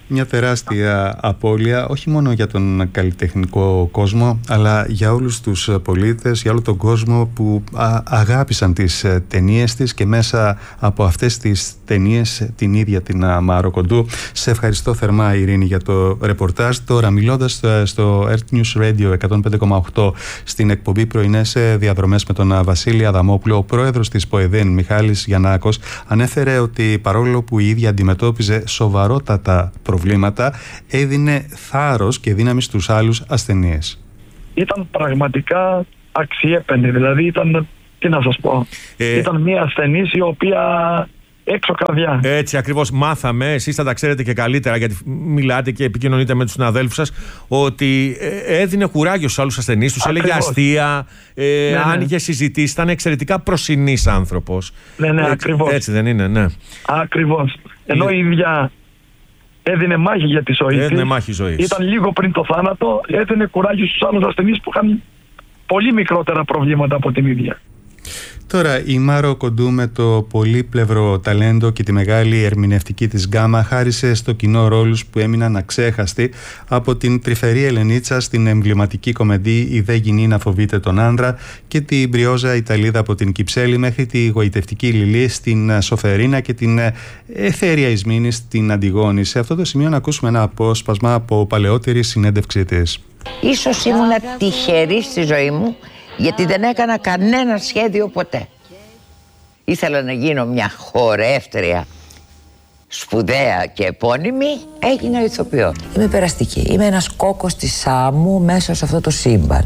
Μια τεράστια απώλεια, όχι μόνο για τον καλλιτεχνικό κόσμο, αλλά για όλους τους πολίτες, για όλο τον κόσμο που α, αγάπησαν τις ταινίες της και μέσα από αυτές τις ταινίες την ίδια την Μάρο Κοντού. Σε ευχαριστώ θερμά, Ειρήνη, για το ρεπορτάζ. Τώρα, μιλώντας στο Earth News Radio εκατόν πέντε κόμμα οκτώ στην εκπομπή Πρωινές Διαδρομές με τον Βασίλη Αδαμόπουλο, ο πρόεδρος της ΠΟΕΔΕΝ, Μιχάλης Γιαννάκος, ανέφερε ότι παρόλο που η ίδια αντιμετώπιζε σοβαρότατα προβλήματα, έδινε θάρρος και δύναμη στους άλλους ασθενείς. Ήταν πραγματικά αξιέπαινη, δηλαδή ήταν, τι να σας πω, ε... ήταν μια ασθενής η οποία έξω καρδιά. Έτσι ακριβώς μάθαμε, εσείς θα τα ξέρετε και καλύτερα γιατί μιλάτε και επικοινωνείτε με τους συναδέλφους σας, ότι έδινε κουράγιο στους άλλους ασθενείς, τους έλεγε αστεία, ε, ναι, ναι. άνοιγε συζητήσεις, ήταν εξαιρετικά προσινής άνθρωπος. Ναι, ναι, ε, ακριβώς. Έτσι δεν είναι, ναι. Ακριβώς. Ενώ η ίδια έδινε μάχη για τη ζωή έδινε της. Μάχη ζωής. Ήταν λίγο πριν το θάνατο, έδινε κουράγιο στους άλλους ασθενείς που είχαν πολύ μικρότερα προβλήματα από την ίδια. Τώρα, η Μάρο Κοντού με το πολύπλευρο ταλέντο και τη μεγάλη ερμηνευτική της γκάμα χάρισε στο κοινό ρόλους που έμειναν αξέχαστοι, από την τρυφερή Ελενίτσα στην εμβληματική κομμεντή «Η δε γυνή να φοβείται τον άντρα» και την μπριόζα Ιταλίδα από την Κυψέλη μέχρι τη γοητευτική Λιλή στην Σοφερίνα και την εθέρια Ισμήνη στην Αντιγόνη. Σε αυτό το σημείο να ακούσουμε ένα απόσπασμα από παλαιότερη συνέντευξή της. Ίσως ήμουν τυχερή στη ζωή μου, γιατί δεν έκανα κανένα σχέδιο ποτέ. Ήθελα να γίνω μια χορεύτρια σπουδαία και επώνυμη, έγινα ηθοποιό. Είμαι περαστική, είμαι ένας κόκκος της Σάμου μέσα σε αυτό το σύμπαν.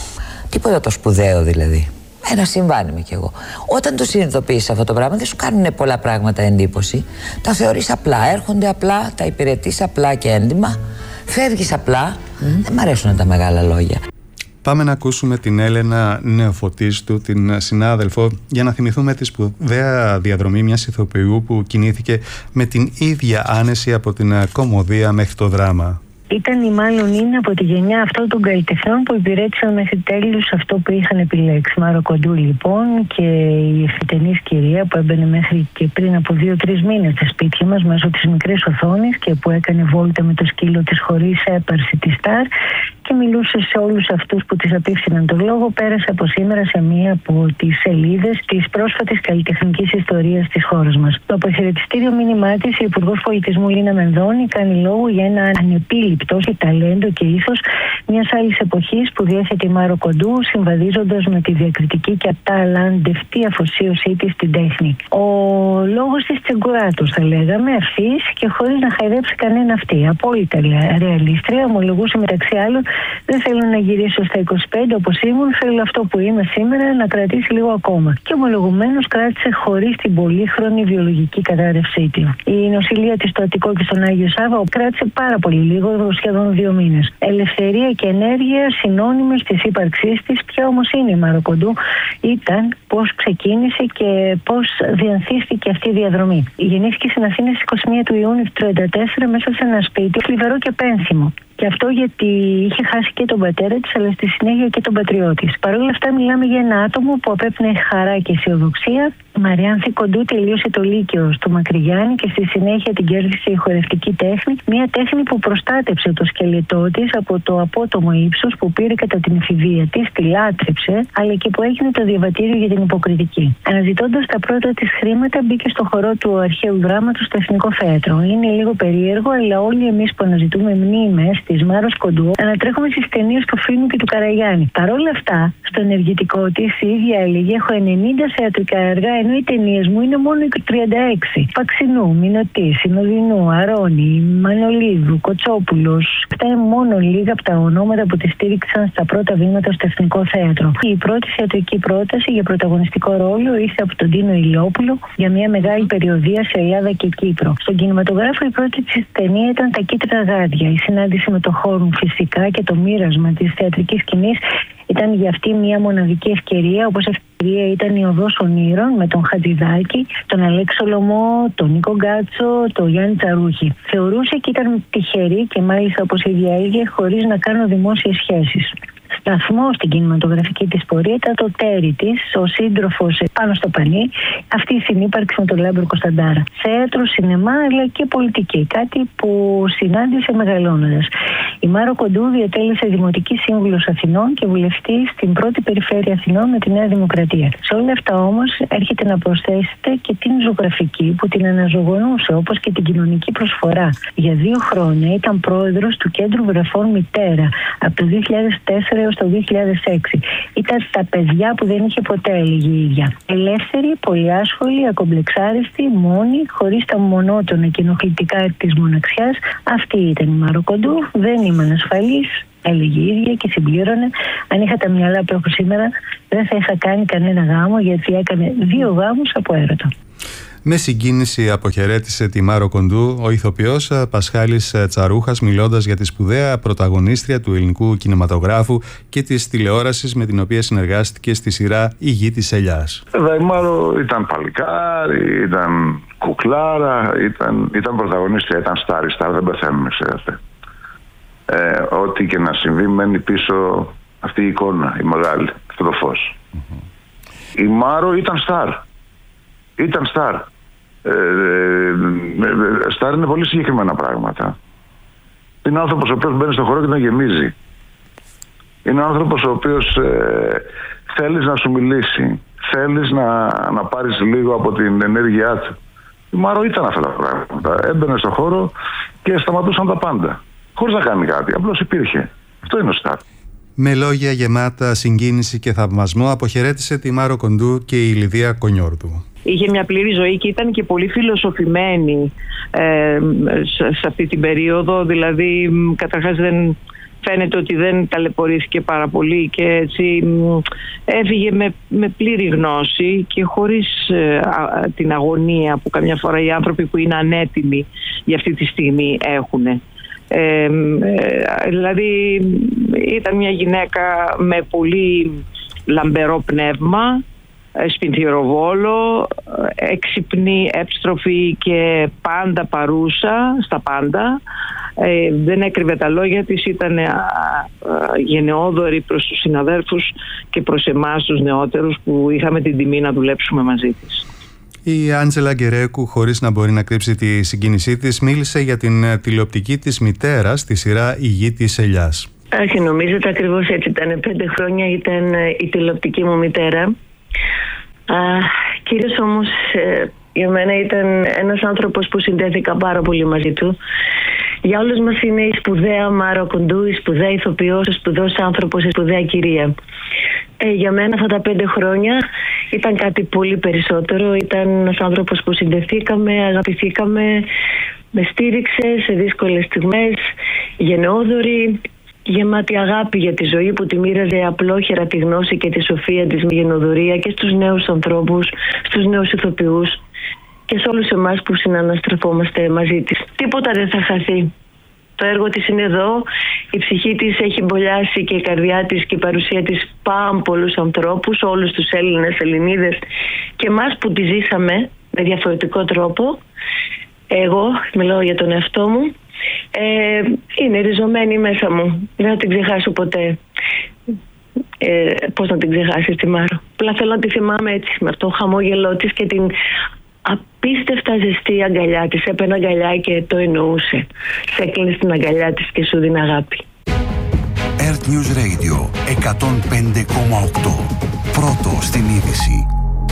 Τίποτα το σπουδαίο δηλαδή. Ένα συμβάν είμαι κι εγώ. Όταν το συνειδητοποιείς αυτό το πράγμα, δεν σου κάνουν πολλά πράγματα εντύπωση. Τα θεωρείς απλά, έρχονται απλά, τα υπηρετείς απλά και έντιμα. Φεύγεις απλά, mm. δεν μ' αρέσουν τα μεγάλα λόγια. Πάμε να ακούσουμε την Έλενα Νεοφωτίστου, την συνάδελφο, για να θυμηθούμε τη σπουδαία διαδρομή μιας ηθοποιού που κινήθηκε με την ίδια άνεση από την κωμωδία μέχρι το δράμα. Ήταν ή μάλλον είναι από τη γενιά αυτών των καλλιτεχνών που υπηρέτησαν μέχρι τέλους αυτό που είχαν επιλέξει. Μάρο Κοντού λοιπόν και η ευθυτενής κυρία που έμπαινε μέχρι και πριν από δύο-τρεις μήνες στα σπίτια μας μέσω της μικρής οθόνης και που έκανε βόλτα με το σκύλο της χωρίς έπαρση τη Σταρ και μιλούσε σε όλους αυτούς που της απίφθηναν τον λόγο, πέρασε από σήμερα σε μία από τις σελίδες της πρόσφατης καλλιτεχνικής ιστορίας της χώρας μας. Το αποχαιρετιστήριο μήνυμά της, η Υπουργός Πολιτισμού Λίνα Μενδώνη κάνει λόγο για ένα ανεπίληπτο και ταλέντο και ήθος μιας άλλης εποχής που διέθετε η Μάρο Κοντού, συμβαδίζοντας με τη διακριτική και αταλαντευτή αφοσίωσή της στην τέχνη. Ο λόγος της τσιγκουράτος, θα λέγαμε, ευθύς και χωρίς να χαϊδέψει κανένα αυτή. Απόλυτα ρεαλίστρια, ομολογούσε μεταξύ άλλων: δεν θέλω να γυρίσω στα είκοσι πέντε όπως ήμουν, θέλω αυτό που είμαι σήμερα να κρατήσει λίγο ακόμα. Και ομολογουμένως κράτησε χωρίς την πολύχρονη βιολογική κατάρρευσή του. Η νοσηλεία της στο Αττικό και στον Άγιο Σάββα κράτησε πάρα πολύ λίγο, σχεδόν δύο μήνες. Ελευθερία και ενέργεια συνώνυμες της ύπαρξής της. Ποια όμως είναι η Μάρο Κοντού? Ήταν πώς ξεκίνησε και πώς διανθίστηκε αυτή η διαδρομή. Γεννήθηκε στην Αθήνα στις είκοσι μία του Ιούνιου του χίλια εννιακόσια τριάντα τέσσερα μέσα σε ένα σπίτι θλιβερό και πένθυμο. Και αυτό γιατί είχε χάσει και τον πατέρα της, αλλά στη συνέχεια και τον πατριό της. Παρ' όλα αυτά, μιλάμε για ένα άτομο που απέπνεε χαρά και αισιοδοξία. Η Μαριάνθη Κοντού τελείωσε το Λύκειο στο Μακρυγιάννη και στη συνέχεια την κέρδισε η χορευτική τέχνη. Μια τέχνη που προστάτεψε το σκελετό της από το απότομο ύψος που πήρε κατά την εφηβεία της, τη λάτρεψε, αλλά και που έγινε το διαβατήριο για την υποκριτική. Αναζητώντας τα πρώτα της χρήματα, μπήκε στο χορό του αρχαίου δράματος στο Εθνικό Θέατρο. Είναι λίγο περίεργο, αλλά όλοι εμείς που αναζητούμε μνήμες της Μάρος Κοντού ανατρέχουμε στις ταινίες του Φίνου και του Καραγιάννη. Παρ' όλα αυτά, στο ενεργητικό της η ίδια έλεγε: έχω ενενήντα θεατρικά έργα, ενώ οι ταινίες μου είναι μόνο τριάντα έξι. Παξινού, Μινωτή, Συνοδεινού, Αρώνη, Μανολίδου, Κοτσόπουλος. Αυτά είναι μόνο λίγα από τα ονόματα που τη στήριξαν στα πρώτα βήματα στο Εθνικό Θέατρο. Η πρώτη θεατρική πρόταση για πρωταγωνιστικό ρόλο ήρθε από τον Τίνο Ηλιόπουλο για μια μεγάλη περιοδεία σε Ελλάδα και Κύπρο. Στον κινηματογράφο η πρώτη της ταινία ήταν Τα Κίτρινα Γάντια. Η συνάντηση με το χώρο φυσικά και το μοίρασμα της θεατρικής σκηνής ήταν για αυτή μια μοναδική ευκαιρία, όπως ευκαιρία ήταν η Οδός Ονείρων με τον Χατζηδάκη, τον Αλέξο Λωμό, τον Νίκο Γκάτσο, τον Γιάννη Τσαρούχη. Θεωρούσε και ήταν τυχερή και μάλιστα, όπως η ίδια έλεγε, χωρίς να κάνω δημόσιες σχέσεις. σταθμό στην κινηματογραφική της πορεία ήταν το τέρι της, ο σύντροφος πάνω στο πανί, αυτή η συνύπαρξη με τον Λάμπρο Κωνσταντάρα. Θέατρο, σινεμά αλλά και πολιτική, κάτι που συνάντησε μεγαλώνοντας. Η Μάρο Κοντού διατέλεσε δημοτική σύμβουλος Αθηνών και βουλευτή στην πρώτη περιφέρεια Αθηνών με τη Νέα Δημοκρατία. Σε όλα αυτά όμως έρχεται να προσθέσετε και την ζωγραφική που την αναζωογονούσε, όπως και την κοινωνική προσφορά. Για δύο χρόνια ήταν πρόεδρος του Κέντρου Βρεφών Μητέρα από το δύο χιλιάδες τέσσερα έως το δύο χιλιάδες έξι. Ήταν τα παιδιά που δεν είχε ποτέ, έλεγε η ίδια. Ελεύθερη, πολυάσχολη, ακομπλεξάριστη, μόνη, χωρίς τα μονότονα και ενοχλητικά της μοναξιάς. Αυτή ήταν η Μάρο Κοντού. Δεν ήμουν ασφαλής, έλεγε η ίδια και συμπλήρωνε. Αν είχα τα μυαλά που έχω σήμερα, δεν θα είχα κάνει κανένα γάμο, γιατί έκανε δύο γάμους από έρωτα. Με συγκίνηση αποχαιρέτησε τη Μάρο Κοντού ο ηθοποιός Πασχάλης Τσαρούχας, μιλώντας για τη σπουδαία πρωταγωνίστρια του ελληνικού κινηματογράφου και της τηλεόρασης με την οποία συνεργάστηκε στη σειρά «Η γη της ελιάς». Βέβαια η Μάρο ήταν παλικάρι, ήταν κουκλάρα, ήταν, ήταν πρωταγωνίστρια, ήταν στάρι, στάρ, δεν πεθαίνουμε, ξέρετε. Ε, ό,τι και να συμβεί μένει πίσω αυτή η εικόνα, η μεγάλη, αυτό το φως. Mm-hmm. Η Μάρο ήταν στάρ. Ήταν στάρ. Ε, ε, στάρ είναι πολύ συγκεκριμένα πράγματα. Είναι άνθρωπος ο οποίος μπαίνει στον χώρο και τον γεμίζει. Είναι άνθρωπος ο οποίος ε, θέλεις να σου μιλήσει. Θέλεις να, να πάρεις λίγο από την ενέργειά του. Η Μάρο ήταν αυτά τα πράγματα. Έμπαινε στον χώρο και σταματούσαν τα πάντα. Χωρίς να κάνει κάτι. Απλώς υπήρχε. Αυτό είναι ο στάρ. Με λόγια γεμάτα συγκίνηση και θαυμασμό αποχαιρέτησε τη Μάρο Κοντού και η Λιδία Κονιόρδου. Είχε μια πλήρη ζωή και ήταν και πολύ φιλοσοφημένη ε, σε αυτή την περίοδο. Δηλαδή, καταρχάς δεν φαίνεται ότι δεν ταλαιπωρήθηκε πάρα πολύ και έτσι έφυγε με, με πλήρη γνώση και χωρίς ε, α, την αγωνία που καμιά φορά οι άνθρωποι που είναι ανέτοιμοι για αυτή τη στιγμή έχουν. Ε, ε, δηλαδή ήταν μια γυναίκα με πολύ λαμπερό πνεύμα, σπινθυροβόλο, έξυπνη, εύστροφη και πάντα παρούσα στα πάντα. Ε, δεν έκρυβε τα λόγια της, ήταν α, α, γενναιόδορη προς τους συναδέλφους και προς εμάς τους νεότερους που είχαμε την τιμή να δουλέψουμε μαζί της. Η Άντζελα Γκερέκου, χωρίς να μπορεί να κρύψει τη συγκίνησή της, μίλησε για την τηλεοπτική της μητέρα στη σειρά «Η γη της ελιάς». Όχι, νομίζετε ακριβώς έτσι ήταν. Πέντε χρόνια ήταν η τηλεοπτική μου μητέρα. Α, κυρίως όμως ε, για μένα ήταν ένας άνθρωπος που συνδέθηκα πάρα πολύ μαζί του. Για όλους μας είναι η σπουδαία Μάρο Κοντού, η σπουδαία ηθοποιός, ο σπουδαίος άνθρωπος, η σπουδαία κυρία. Ε, για μένα αυτά τα πέντε χρόνια ήταν κάτι πολύ περισσότερο. Ήταν ένας άνθρωπος που συνδεθήκαμε, αγαπηθήκαμε, με στήριξε σε δύσκολες στιγμές, γενναιόδορη, γεμάτη αγάπη για τη ζωή που τη μοίραζε απλόχερα τη γνώση και τη σοφία της με γενναιοδωρία και στους νέους ανθρώπους, στους νέους ηθοποιούς και σε όλους εμάς που συναναστρεφόμαστε μαζί της. Τίποτα δεν θα χαθεί. Το έργο της είναι εδώ, η ψυχή της έχει μπολιάσει και η καρδιά της και η παρουσία της πάρα πολλούς ανθρώπους, όλους τους Έλληνες, Ελληνίδες και εμάς που τη ζήσαμε με διαφορετικό τρόπο. Εγώ μιλάω για τον εαυτό μου. Ε, είναι ριζωμένη μέσα μου. Δεν θα την ξεχάσω ποτέ. Ε, πώς να την ξεχάσεις τη Μάρο? Απλά θέλω να τη θυμάμαι έτσι, με αυτό το χαμόγελό της και την απίστευτα ζεστή αγκαλιά της. Έπαιρνε αγκαλιά και το εννοούσε. Σε έκλεινε στην αγκαλιά της και σου δίνει αγάπη. Earth News Radio εκατόν πέντε κόμμα οκτώ. Πρώτο στην είδηση.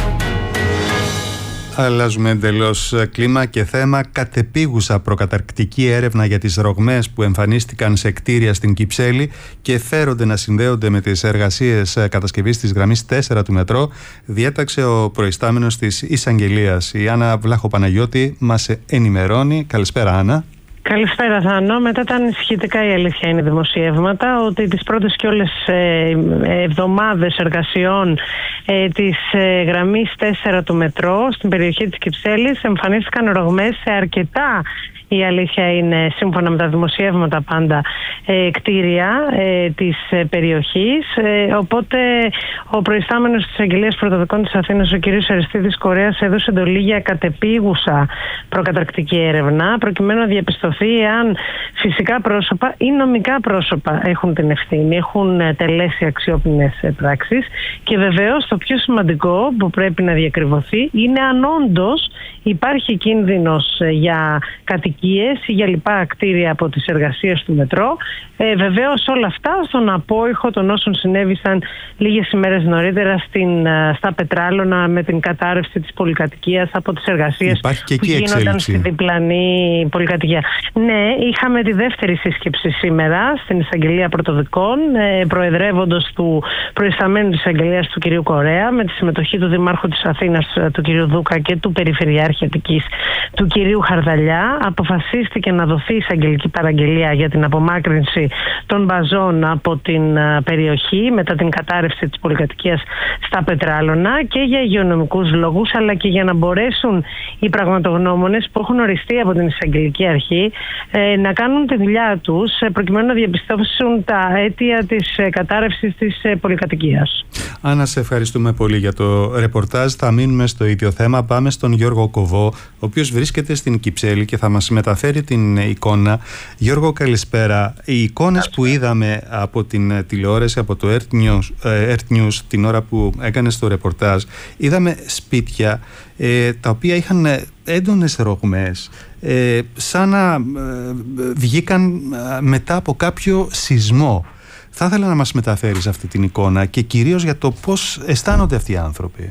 Αλλάζουμε εντελώς κλίμα και θέμα. Κατεπίγουσα προκαταρκτική έρευνα για τις ρογμές που εμφανίστηκαν σε κτίρια στην Κυψέλη και φέρονται να συνδέονται με τις εργασίες κατασκευής της γραμμής τέσσερα του μετρό, διέταξε ο προϊστάμενος της Εισαγγελίας. Η Άννα Βλάχο-Παναγιώτη μας ενημερώνει. Καλησπέρα, Άννα. Καλησπέρα, Θάνο. Μετά τα ανησυχητικά, η αλήθεια είναι, δημοσιεύματα ότι τις πρώτες και όλες ε, εβδομάδες εργασιών ε, της ε, γραμμής τέσσερα του μετρό στην περιοχή της Κυψέλης εμφανίστηκαν ρογμές σε αρκετά η αλήθεια είναι, σύμφωνα με τα δημοσιεύματα πάντα, ε, κτίρια ε, της ε, περιοχής. Ε, οπότε ο προϊστάμενος της Αγγελίας Πρωτοδικών της Αθήνας, ο κ. Αριστίδης Κορέας, έδωσε εντολή για κατεπίγουσα προκαταρκτική έρευνα, προκειμένου να διαπιστωθεί αν φυσικά πρόσωπα ή νομικά πρόσωπα έχουν την ευθύνη, έχουν τελέσει αξιόπινες πράξεις, και βεβαίως το πιο σημαντικό που πρέπει να διακριβωθεί είναι αν όντως υπάρχει κίνδυνος για κατοικίες ή για λοιπά κτίρια από τις εργασίες του μετρό. Ε, βεβαίως όλα αυτά στον απόϊχο των όσων συνέβησαν λίγες ημέρες νωρίτερα στην, στα Πετράλωνα με την κατάρρευση της πολυκατοικίας από τις εργασίες που γίνονταν στη διπλανή πολυκατοικία. Ναι, είχαμε τη δεύτερη σύσκεψη σήμερα στην Εισαγγελία Πρωτοδικών, ε, προεδρεύοντος του προϊσταμένου της Εισαγγελίας του κ. Κορέα, με τη συμμετοχή του Δημάρχου της Αθήνας του κ. Δούκα και του Περιφερειάρχη Αττικής του κ. Χαρδαλιά. Αποφασίστηκε να δοθεί εισαγγελική παραγγελία για την απομάκρυνση των μπαζών από την περιοχή μετά την κατάρρευση της πολυκατοικίας στα Πετράλωνα, και για υγειονομικούς λόγους, αλλά και για να μπορέσουν οι πραγματογνώμονες που έχουν οριστεί από την εισαγγελική αρχή ε, να κάνουν τη δουλειά τους προκειμένου να διαπιστώσουν τα αίτια της κατάρρευσης της πολυκατοικίας. Άννα, σε ευχαριστούμε πολύ για το ρεπορτάζ. Θα μείνουμε στο ίδιο θέμα. Πάμε στον Γιώργο Κοβό, ο οποίος βρίσκεται στην Κυψέλη και θα μας μεταφέρει την εικόνα. Γιώργο, καλησπέρα. Οι εικόνες που είδαμε από την τηλεόραση, από το Earth News, Earth News την ώρα που έκανε το ρεπορτάζ, είδαμε σπίτια ε, τα οποία είχαν έντονες ρογμές, ε, σαν να ε, βγήκαν μετά από κάποιο σεισμό. Θα ήθελα να μας μεταφέρεις αυτή την εικόνα και κυρίως για το πώς αισθάνονται αυτοί οι άνθρωποι.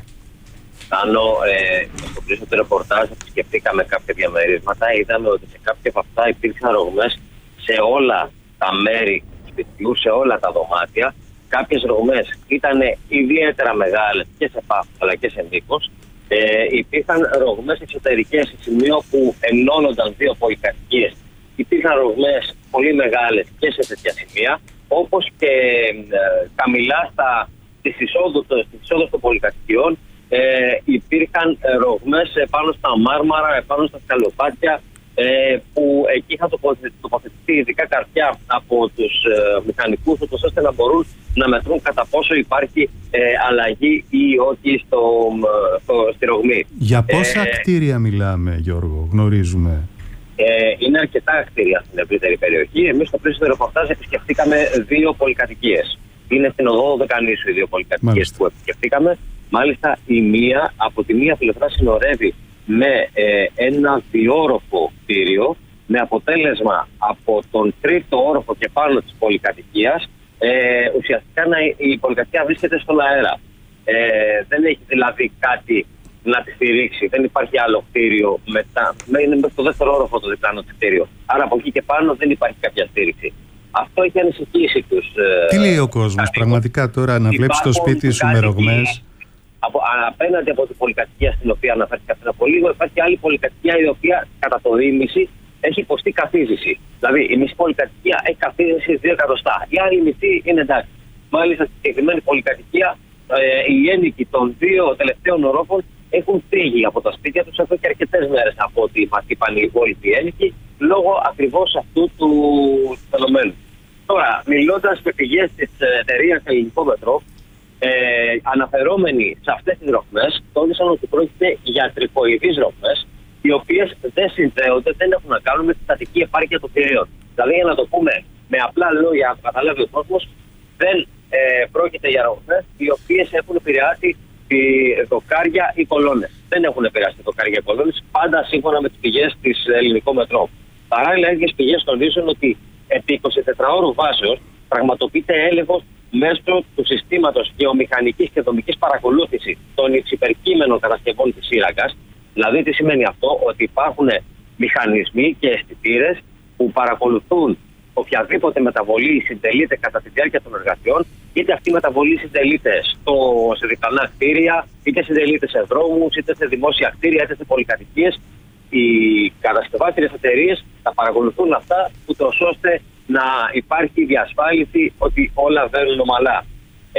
Κάνω, ε, στο πλαίσιο του ρεπορτάζ επισκεφτήκαμε κάποια διαμερίσματα. Είδαμε ότι σε κάποια από αυτά υπήρξαν ρογμές σε όλα τα μέρη του σπιτιού, σε όλα τα δωμάτια. Κάποιες ρογμές ήταν ιδιαίτερα μεγάλες και σε πάχος αλλά και σε μήκος. Ε, υπήρχαν ρογμές εξωτερικές σε σημείο που ενώνονταν δύο πολυκατοικίες. Υπήρχαν ρογμές πολύ μεγάλες και σε τέτοια σημεία, όπως και ε, χαμηλά στα, στις εισόδους των πολυκατοικιών. Ε, υπήρχαν ρογμές πάνω στα μάρμαρα, πάνω στα σκαλοπάτια, ε, που εκεί είχαν τοποθετηθεί ειδικά καρφιά από τους ε, μηχανικούς, ώστε να μπορούν να μετρούν κατά πόσο υπάρχει ε, αλλαγή ή όχι στο, στο, στη ρογμή. Για πόσα ε, κτίρια μιλάμε, Γιώργο, γνωρίζουμε? Ε, είναι αρκετά κτίρια στην ευρύτερη περιοχή. Εμείς στο πλαίσιο του ρεπορτάζ επισκεφτήκαμε δύο πολυκατοικίες. Είναι στην οδό Δεκανήσου οι δύο πολυκατοικίες που επισκεφτήκαμε. Μάλιστα η μία, από τη μία πλευρά συνορεύει με ε, ένα διόροφο κτίριο, με αποτέλεσμα από τον τρίτο όροφο και πάνω της πολυκατοικίας ε, ουσιαστικά να, η πολυκατοικία βρίσκεται στον αέρα. Ε, δεν έχει δηλαδή κάτι να τη στηρίξει, δεν υπάρχει άλλο κτίριο μετά. Είναι μέχρι το δεύτερο όροφο το διπλάνο του κτίριο. Άρα από εκεί και πάνω δεν υπάρχει κάποια στήριξη. Αυτό έχει ανησυχήσει τους. Ε, Τι λέει ο κόσμος πραγματικά τώρα, να βλέπεις το σπίτι σου με ρογμές? Από, απέναντι από την πολυκατοικία στην οποία αναφέρθηκα πριν από λίγο, υπάρχει άλλη πολυκατοικία η οποία κατά το ίμιση έχει υποστεί καθίζηση. Δηλαδή η μισή πολυκατοικία έχει καθίζηση δύο εκατοστά. Η άλλη μισή είναι εντάξει. Μάλιστα στη συγκεκριμένη πολυκατοικία ε, οι ένοικοι των δύο τελευταίων ορόφων έχουν φύγει από τα σπίτια τους εδώ και αρκετές μέρες από ό,τι μας είπαν οι υπόλοιποι ένοικοι, λόγω ακριβώς αυτού του φαινομένου. Τώρα, μιλώντας με πηγές της εταιρείας Ελληνικό Μετρό, Ε, αναφερόμενοι σε αυτές τις ρογμές, τόνισαν ότι πρόκειται για τριποειδείς ρογμές, οι οποίες δεν συνδέονται, δεν έχουν να κάνουν με τη στατική επάρκεια των κτηρίων. Δηλαδή, για να το πούμε με απλά λόγια, να καταλάβει ο κόσμος, δεν ε, πρόκειται για ρογμές οι οποίες έχουν επηρεάσει τη δοκάρια ή κολόνες. Δεν έχουν επηρεάσει δοκάρια ή κολόνες, πάντα σύμφωνα με τις πηγές της Ελληνικό Μετρό. Παράλληλα, ίδιες πηγές τονίζουν ότι επί εικοσιτετράωρου βάσεως πραγματοποιείται έλεγχος μέσω του συστήματος γεωμηχανικής και δομικής παρακολούθησης των υψηπερκείμενων κατασκευών της σύραγγας. Δηλαδή, τι σημαίνει αυτό? Ότι υπάρχουν μηχανισμοί και αισθητήρες που παρακολουθούν οποιαδήποτε μεταβολή συντελείται κατά τη διάρκεια των εργασιών, είτε αυτή η μεταβολή συντελείται στο, σε διπλανά κτίρια, είτε συντελείται σε δρόμους, είτε σε δημόσια κτίρια, είτε σε πολυκατοικίες. Οι κατασκευάτριες εταιρείες θα παρακολουθούν αυτά, ούτως ώστε να υπάρχει διασφάλιση ότι όλα βαίνουν ομαλά. Ε,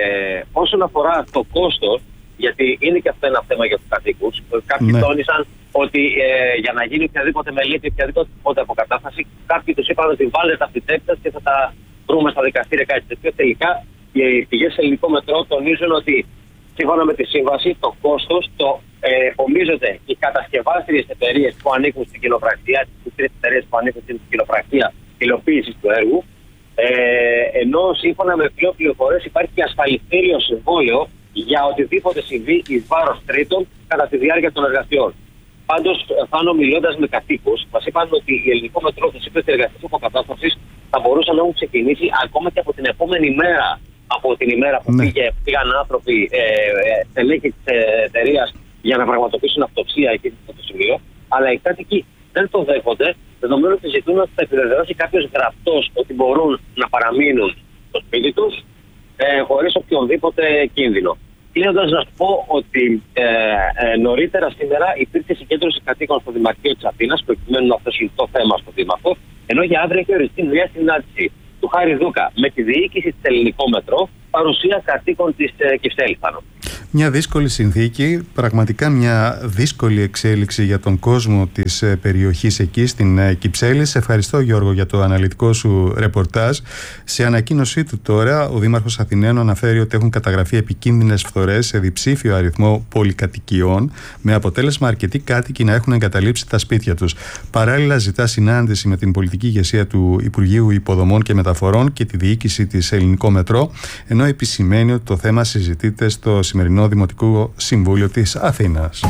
όσον αφορά το κόστος, γιατί είναι και αυτό ένα θέμα για τους κατοίκους, κάποιοι ναι. τόνισαν ότι ε, για να γίνει οποιαδήποτε μελέτη, οποιαδήποτε αποκατάσταση, κάποιοι τους είπαν ότι βάλετε αυτιτέκτες και θα τα βρούμε στα δικαστήρια, κάτι τέτοιο. Τελικά οι πηγές σε ελληνικό μετρό τονίζουν ότι σύμφωνα με τη σύμβαση το κόστος το ε, ομίζονται οι κατασκευάστριες εταιρείες που ανήκουν στην κοινοπραξία, τις τρεις εταιρείες που ανήκουν στην κοινοπραξία υλοποίησης του έργου, ε, ενώ σύμφωνα με πλέον πληροφορίες υπάρχει και ασφαλιστήριο συμβόλαιο για οτιδήποτε συμβεί εις βάρος τρίτων κατά τη διάρκεια των εργασιών. Πάντως, Θάνο, μιλώντας με κατοίκους, μας είπαν ότι η ελληνικό μετρό της ύπες εργασίας αποκατάστασης θα μπορούσαν να έχουν ξεκινήσει ακόμα και από την επόμενη μέρα. Από την ημέρα που ναι. πήγε, πήγαν άνθρωποι, στελέχη ε, της εταιρείας για να πραγματοποιήσουν αυτοψία εκεί στο σημείο, αλλά οι κάτοικοι δεν το δέχονται, δεδομένου ότι ζητούν ότι θα επιβεβαιώσει κάποιος γραπτός ότι μπορούν να παραμείνουν στο σπίτι τους ε, χωρίς οποιονδήποτε κίνδυνο. Κλείνοντας, να σου πω ότι ε, ε, νωρίτερα σήμερα υπήρξε συγκέντρωση κατοίκων στο Δημαρχείο της Αθήνας, προκειμένου να θέσουν το θέμα στο Δήμαρχο, ενώ για αύριο έχει οριστεί μια συνάντηση του Χάρη Δούκα με τη διοίκηση της Ελληνικό Μετρό, παρουσία κατοίκων της ε, Κυψέλης. Μια δύσκολη συνθήκη, πραγματικά μια δύσκολη εξέλιξη για τον κόσμο της ε, περιοχής εκεί στην ε, Κυψέλη. Σε ευχαριστώ, Γιώργο, για το αναλυτικό σου ρεπορτάζ. Σε ανακοίνωσή του τώρα, ο Δήμαρχος Αθηναίων αναφέρει ότι έχουν καταγραφεί επικίνδυνες φθορές σε διψήφιο αριθμό πολυκατοικιών, με αποτέλεσμα αρκετοί κάτοικοι να έχουν εγκαταλείψει τα σπίτια τους. Παράλληλα, ζητά συνάντηση με την πολιτική ηγεσία του Υπουργείου Υποδομών και Μεταφορών και τη διοίκηση της Ελληνικό Μετρό, ενώ επισημαίνει ότι το θέμα συζητείται στο σημερινό Δημοτικό Συμβούλιο της Αθήνας.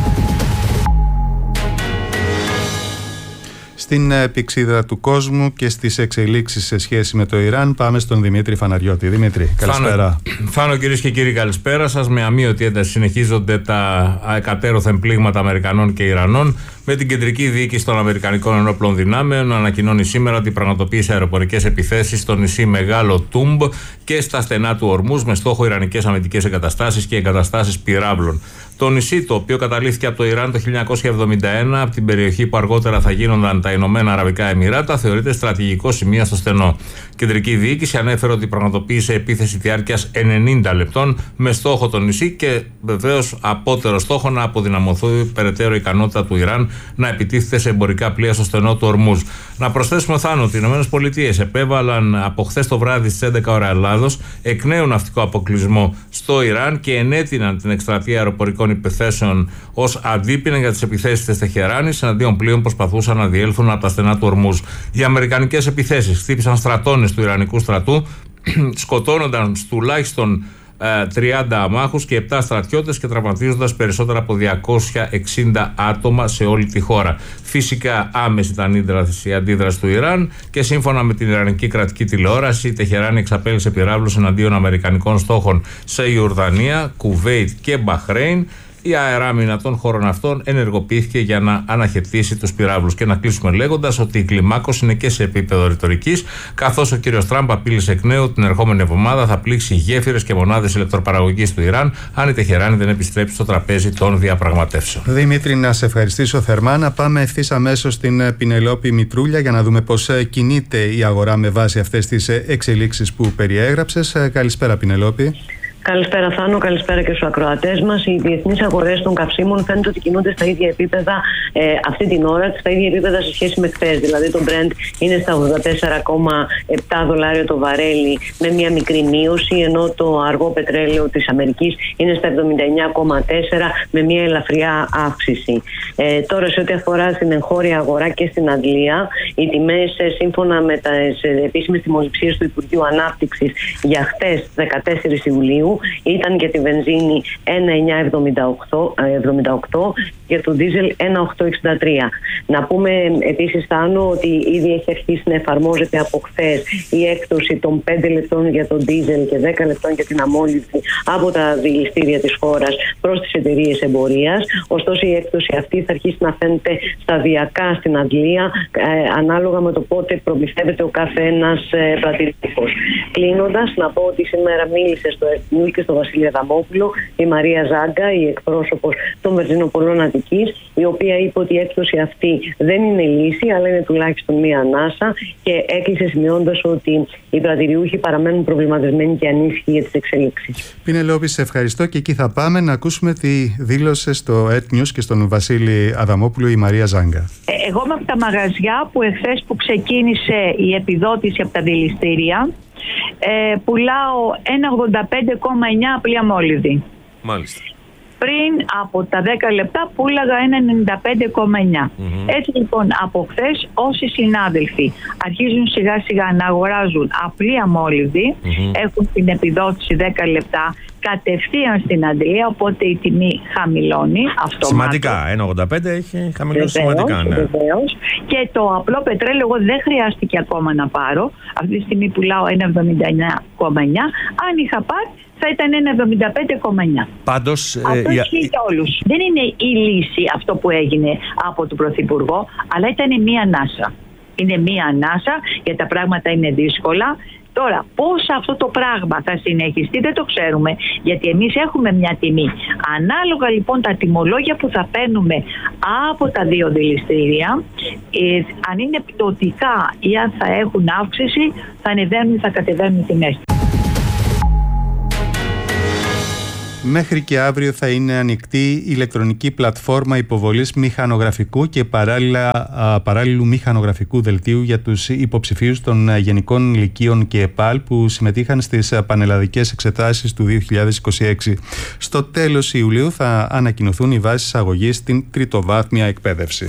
Στην πηξίδα του κόσμου και στις εξελίξεις σε σχέση με το Ιράν, πάμε στον Δημήτρη Φαναριώτη. Δημήτρη, καλησπέρα. Φάνο, Φάνο κυρίες και κύριοι, καλησπέρα σας. Με αμείωτη ένταση συνεχίζονται τα εκατέρωθεν πλήγματα Αμερικανών και Ιρανών, με την κεντρική διοίκηση των Αμερικανικών Ενόπλων Δυνάμεων να ανακοινώνει σήμερα ότι πραγματοποίησε αεροπορικές επιθέσεις στο νησί Μεγάλο Τούμπ και στα στενά του Ορμούζ με στόχο ιρανικές αμυντικές εγκαταστάσεις και εγκαταστάσεις πυράβλων. Το νησί, το οποίο καταλήφθηκε από το Ιράν το χίλια εννιακόσια εβδομήντα ένα, από την περιοχή που αργότερα θα γίνονταν τα Ηνωμένα Αραβικά Εμιράτα, θεωρείται στρατηγικό σημείο στο στενό. Η κεντρική διοίκηση ανέφερε ότι πραγματοποίησε επίθεση διάρκειας ενενήντα λεπτών με στόχο το νησί και βεβαίως απότερο στόχο να αποδυναμωθεί περαιτέρω η ικανότητα του Ιράν να επιτίθεται σε εμπορικά πλοία στο στενό του Ορμούζ. Να προσθέσουμε, Θάνο, ότι οι ΗΠΑ επέβαλαν από χθες το βράδυ στις έντεκα ώρα Ελλάδος εκ νέου ναυτικό αποκλεισμό στο Ιράν και ενέτειναν την εκστρατεία αεροπορικών επιθέσεων ως αντίπεινα για τις επιθέσεις της Τεχεράνης εναντίον πλοίων που προσπαθούσαν να διέλθουν από τα στενά του Ορμούζ. Οι αμερικανικές επιθέσεις χτύπησαν στρατώνες του Ιρανικού στρατού, σκοτώνονταν τουλάχιστον τριάντα αμάχους και επτά στρατιώτες και τραυματίζοντας περισσότερα από διακόσια εξήντα άτομα σε όλη τη χώρα. Φυσικά άμεση ήταν η αντίδραση του Ιράν και σύμφωνα με την Ιρανική κρατική τηλεόραση, η Τεχεράνη εξαπέλυσε πυράβλους εναντίον αμερικανικών στόχων σε Ιορδανία, Κουβέιτ και Μπαχρέιν. Η αεράμινα των χωρών αυτών ενεργοποιήθηκε για να αναχαιτήσει τους πυράβλους. Και να κλείσουμε λέγοντας ότι η κλιμάκωση είναι και σε επίπεδο ρητορικής, καθώς ο κύριος Τραμπ απείλησε εκ νέου την ερχόμενη εβδομάδα θα πλήξει γέφυρες και μονάδες ηλεκτροπαραγωγής του Ιράν, αν η Τεχεράνη δεν επιστρέψει στο τραπέζι των διαπραγματεύσεων. Δημήτρη, να σε ευχαριστήσω θερμά. Να πάμε ευθύς αμέσως στην Πινελόπη Μητρούλια για να δούμε πώς κινείται η αγορά με βάση αυτές τις εξελίξεις που περιέγραψες. Καλησπέρα, Πινελόπη. Καλησπέρα, Θάνο. Καλησπέρα και στους ακροατές μας. Οι διεθνείς αγορές των καυσίμων φαίνεται ότι κινούνται στα ίδια επίπεδα ε, αυτή την ώρα, στα ίδια επίπεδα σε σχέση με χθες. Δηλαδή, το Brent είναι στα ογδόντα τέσσερα κόμμα επτά δολάρια το βαρέλι με μια μικρή μείωση, ενώ το αργό πετρέλαιο της Αμερικής είναι στα εβδομήντα εννέα κόμμα τέσσερα με μια ελαφριά αύξηση. Ε, τώρα, σε ό,τι αφορά στην εγχώρια αγορά και στην Αγγλία, οι τιμές, σύμφωνα με τις επίσημες τιμοληψίες του Υπουργείου Ανάπτυξης για χθες, δεκατέσσερις Ιουλίου, ήταν για τη βενζίνη ένα χιλιάδες εννιακόσια εβδομήντα οκτώ και το δίζελ ένα χιλιάδες οκτακόσια εξήντα τρία. Να πούμε επίσης, Θάνο, ότι ήδη έχει αρχίσει να εφαρμόζεται από χθες η έκπτωση των πέντε λεπτών για τον δίζελ και δέκα λεπτών για την αμόλυνση από τα δηληστήρια της χώρας προς τις εταιρείες εμπορίας. Ωστόσο, η έκπτωση αυτή θα αρχίσει να φαίνεται σταδιακά στην Αγγλία, ε, ανάλογα με το πότε προμηθεύεται ο κάθε ένας ε, πρατηρητικός. Κλείνοντας, να πω ότι σήμερα μίλησε στο Earth Αττικανού και στον Βασίλη Αδαμόπουλο, η Μαρία Ζάγκα, η εκπρόσωπος των Βερζινοπολών Αττικής, η οποία είπε ότι η έκπτωση αυτή δεν είναι λύση, αλλά είναι τουλάχιστον μία ανάσα, και έκλεισε σημειώντας ότι οι πρατηριούχοι παραμένουν προβληματισμένοι και ανήσυχοι για τις εξέλιξεις. Πινελόπη, σε ευχαριστώ, και εκεί θα πάμε να ακούσουμε τι δήλωσε στο Earth News και στον Βασίλη Αδαμόπουλο η Μαρία Ζάγκα. Ε, εγώ είμαι από τα μαγαζιά που εχθές που ξεκίνησε η επιδότηση από τα δηληστήρια, ε, πουλάω ένα ογδόντα πέντε κόμμα εννιά απλή αμόλυδη. Μάλιστα. Πριν από τα δέκα λεπτά πούλαγα ένα ενενήντα πέντε κόμμα εννιά. Mm-hmm. Έτσι λοιπόν από χθες όσοι συνάδελφοι αρχίζουν σιγά σιγά να αγοράζουν απλή αμόλυδη, mm-hmm. έχουν την επιδότηση δέκα λεπτά κατευθείαν στην αντλία, οπότε η τιμή χαμηλώνει αυτομάτως. Σημαντικά, ένα ογδόντα πέντε έχει χαμηλώσει σημαντικά. Ναι. Βεβαίως. Και το απλό πετρέλαιο εγώ δεν χρειάστηκε ακόμα να πάρω. Αυτή τη στιγμή πουλάω ένα εβδομήντα εννιά κόμμα εννιά. Αν είχα πάρει θα ήταν ένα εβδομήντα πέντε κόμμα εννιά. Πάντως, αυτό ε, ισχύει για όλους. Δεν είναι η λύση αυτό που έγινε από τον Πρωθυπουργό, αλλά ήταν μία ανάσα. Είναι μία ανάσα γιατί τα πράγματα είναι δύσκολα. Τώρα, πώς αυτό το πράγμα θα συνεχιστεί δεν το ξέρουμε, γιατί εμείς έχουμε μια τιμή. Ανάλογα λοιπόν τα τιμολόγια που θα παίρνουμε από τα δύο δηληστήρια, ε, αν είναι πτωτικά ή αν θα έχουν αύξηση, θα ανεβαίνουν ή θα κατεβαίνουν οι τιμές. Μέχρι και αύριο θα είναι ανοιχτή η ηλεκτρονική πλατφόρμα υποβολής μηχανογραφικού και παράλληλα, παράλληλου μηχανογραφικού δελτίου για τους υποψηφίους των Γενικών Λυκείων και ΕΠΑΛ που συμμετείχαν στις πανελλαδικές εξετάσεις του δύο χιλιάδες είκοσι έξι. Στο τέλος Ιουλίου θα ανακοινωθούν οι βάσεις αγωγής στην τριτοβάθμια εκπαίδευση.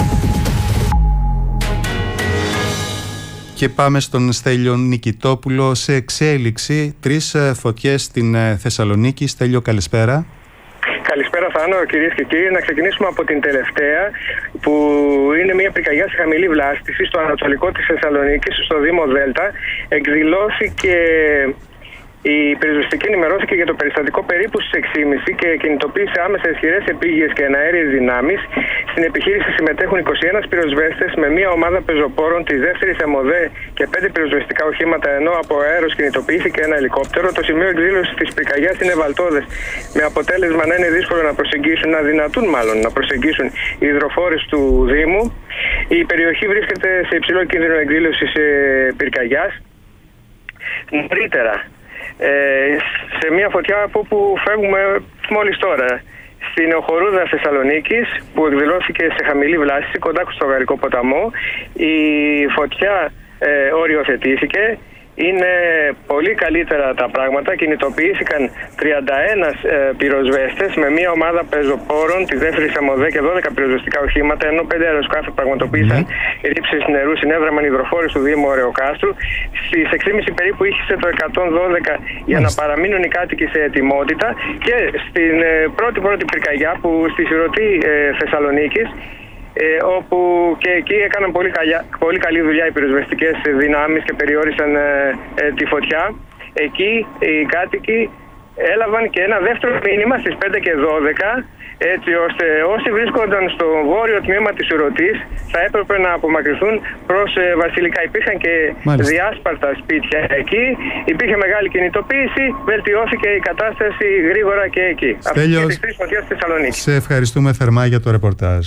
Και πάμε στον Στέλιο Νικητόπουλο. Σε εξέλιξη τρεις φωτιές στην Θεσσαλονίκη. Στέλιο, καλησπέρα. Καλησπέρα Θάνο, κυρίες και κύριοι. Να ξεκινήσουμε από την τελευταία, που είναι μια πυρκαγιά σε χαμηλή βλάστηση στο ανατολικό της Θεσσαλονίκης, στο Δήμο Δέλτα. Εκδηλώθηκε η πυροσβεστική, ενημερώθηκε για το περιστατικό περίπου στις έξι και μισή και κινητοποίησε άμεσα ισχυρές επίγειες και εναέριες δυνάμεις. Στην επιχείρηση συμμετέχουν είκοσι ένα πυροσβέστες με μια ομάδα πεζοπόρων της δεύτερης ΕΜΟΔΕ και πέντε πυροσβεστικά οχήματα, ενώ από αέρος κινητοποιήθηκε ένα ελικόπτερο. Το σημείο εκδήλωσης της πυρκαγιάς είναι βαλτώδες, με αποτέλεσμα να είναι δύσκολο να προσεγγίσουν, να δυνατούν μάλλον να προσεγγίσουν οι υδροφόρες του Δήμου. Η περιοχή βρίσκεται σε υψηλό κίνδυνο εκδήλωσης πυρκαγιάς. Νωρίτερα, Ε, σε μια φωτιά από όπου φεύγουμε μόλις τώρα, στην Οχορούδα Θεσσαλονίκης, που εκδηλώθηκε σε χαμηλή βλάστηση κοντά στο Γαρικό ποταμό, η φωτιά ε, οριοθετήθηκε. Είναι πολύ καλύτερα τα πράγματα. Κινητοποιήθηκαν τριάντα ένα ε, πυροσβέστες με μια ομάδα πεζοπόρων τη δεύτερη ΕΜΟΔΕ και δώδεκα πυροσβεστικά οχήματα, ενώ πέντε αεροσκάφη πραγματοποίησαν mm. ρήψεις νερού, συνέδραμαν υδροφόρες του Δήμου Ωρεοκάστρου. Στις έξι και μισή περίπου ήχησε το εκατόν δώδεκα για mm. να παραμείνουν οι κάτοικοι σε ετοιμότητα. Και στην ε, πρώτη πρώτη πυρκαγιά, που στη Σιρωτή ε, Θεσσαλονίκης, Ε, όπου και εκεί έκαναν πολύ, καλιά, πολύ καλή δουλειά οι πυροσβεστικές δυνάμεις και περιόρισαν ε, ε, τη φωτιά. Εκεί οι κάτοικοι έλαβαν και ένα δεύτερο μήνυμα στις πέντε και δώδεκα, έτσι ώστε όσοι βρίσκονταν στο βόρειο τμήμα της Σιρωτής θα έπρεπε να απομακρυνθούν προς ε, Βασιλικά. Υπήρχαν και Μάλιστα. διάσπαρτα σπίτια εκεί, υπήρχε μεγάλη κινητοποίηση, βελτιώθηκε η κατάσταση γρήγορα και εκεί. Στέλιο, αυτές τις τρεις φωτιές στη Θεσσαλονίκη. Σε ευχαριστούμε θερμά για το ρεπορτάζ.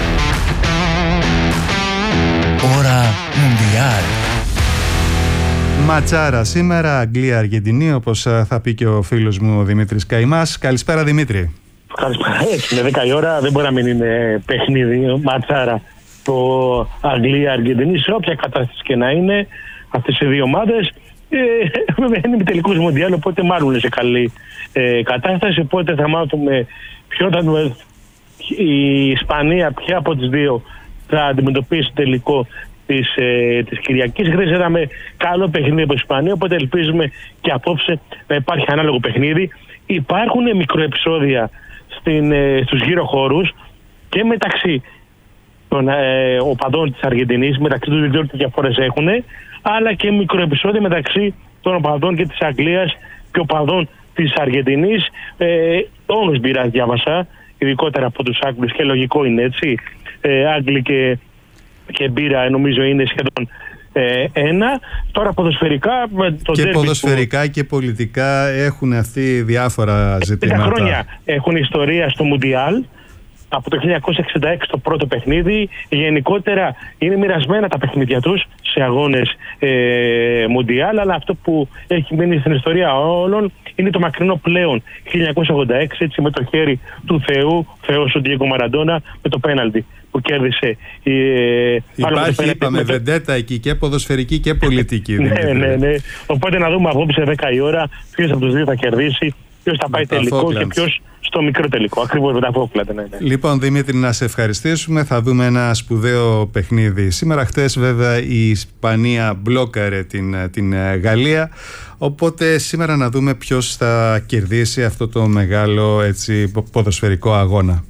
Ώρα Μουντιάλ. Ματσάρα σήμερα, Αγγλία-Αργεντινή, όπως θα πει και ο φίλος μου ο Δημήτρης Καϊμάς. Καλησπέρα Δημήτρη. Καλησπέρα. Έτσι, είναι δέκα η ώρα, δεν μπορεί να μην είναι παιχνίδι, ματσάρα το Αγγλία-Αργεντινή, σε όποια κατάσταση και να είναι αυτές οι δύο ομάδες. Ε, βέβαια είναι τελικούς Μουντιάλ, οπότε μάλλον είναι σε καλή ε, κατάσταση, οπότε θα μάθουμε ποιο θα δούμε η Ισπανία, ποια από τις δύο θα αντιμετωπίσει τελικό της, ε, της Κυριακής. Χθες είδαμε καλό παιχνίδι από Ισπανία, οπότε ελπίζουμε και απόψε να υπάρχει ανάλογο παιχνίδι. Υπάρχουν μικροεπισόδια στην, ε, στους γύρω χώρους και μεταξύ των ε, οπαδών της Αργεντινής, μεταξύ τους δύο τι διαφορές έχουν, αλλά και μικροεπισόδια μεταξύ των οπαδών και της Αγγλίας και οπαδών της Αργεντινής. Ε, όλους μπειράς διάβασα, ειδικότερα από τους Άγγλους, και λογικό είναι έτσι. Ε, Άγγλοι και, και μπύρα νομίζω είναι σχεδόν ένα. Τώρα ποδοσφαιρικά... Το και ποδοσφαιρικά που... και πολιτικά έχουν αυτοί διάφορα ζητήματα. πέντε χρόνια έχουν ιστορία στο Μουντιάλ. Από το χίλια εννιακόσια εξήντα έξι το πρώτο παιχνίδι. Γενικότερα είναι μοιρασμένα τα παιχνίδια τους σε αγώνες ε, Μουντιάλ, αλλά αυτό που έχει μείνει στην ιστορία όλων είναι το μακρινό πλέον χίλια εννιακόσια ογδόντα έξι, έτσι, με το χέρι του Θεού, Θεός ο Ντιέγκο Μαραντόνα, με το πέναλτι που κέρδισε. Ε, Υπάρχει, είπαμε, το... βεντέτα εκεί και ποδοσφαιρική και πολιτική. ναι, ναι, ναι. Οπότε να δούμε απόψε δέκα η ώρα ποιος από τους δύο θα κερδίσει, ποιος θα πάει τελικό και ποιος στο μικρό τελικό. Ακριβώς με τα Φόκλαντ. Ναι, ναι. Λοιπόν, Δημήτρη, να σε ευχαριστήσουμε. Θα δούμε ένα σπουδαίο παιχνίδι σήμερα. Χτες, βέβαια, η Ισπανία μπλόκαρε την, την Γαλλία. Οπότε σήμερα να δούμε ποιος θα κερδίσει αυτό το μεγάλο, έτσι, ποδοσφαιρικό αγώνα.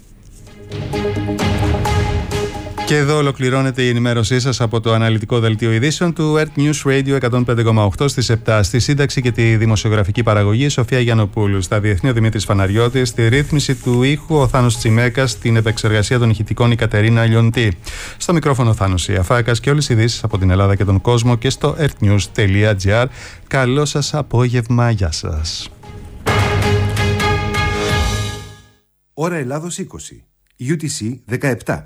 Και εδώ ολοκληρώνεται η ενημέρωσή σας από το αναλυτικό δελτίο ειδήσεων του Earth News Radio εκατόν πέντε κόμμα οκτώ στις επτά. Στη σύνταξη και τη δημοσιογραφική παραγωγή Σοφία Γιαννοπούλου. Στα διεθνή ο Δημήτρης Φαναριώτης. Στη ρύθμιση του ήχου ο Θάνος Τσιμέκας. Στην επεξεργασία των ηχητικών η Κατερίνα Λιοντή. Στο μικρόφωνο ο Θάνος Ιαφάκας και όλες οι ειδήσεις από την Ελλάδα και τον κόσμο και στο earthnews τελεία gr. Καλό σας απόγευμα. Γεια σας. Ώρα Ελλάδος είκοσι. γιου τι σι δεκαεπτά.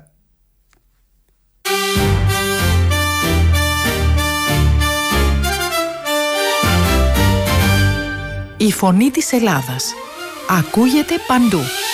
Η φωνή της Ελλάδας ακούγεται παντού.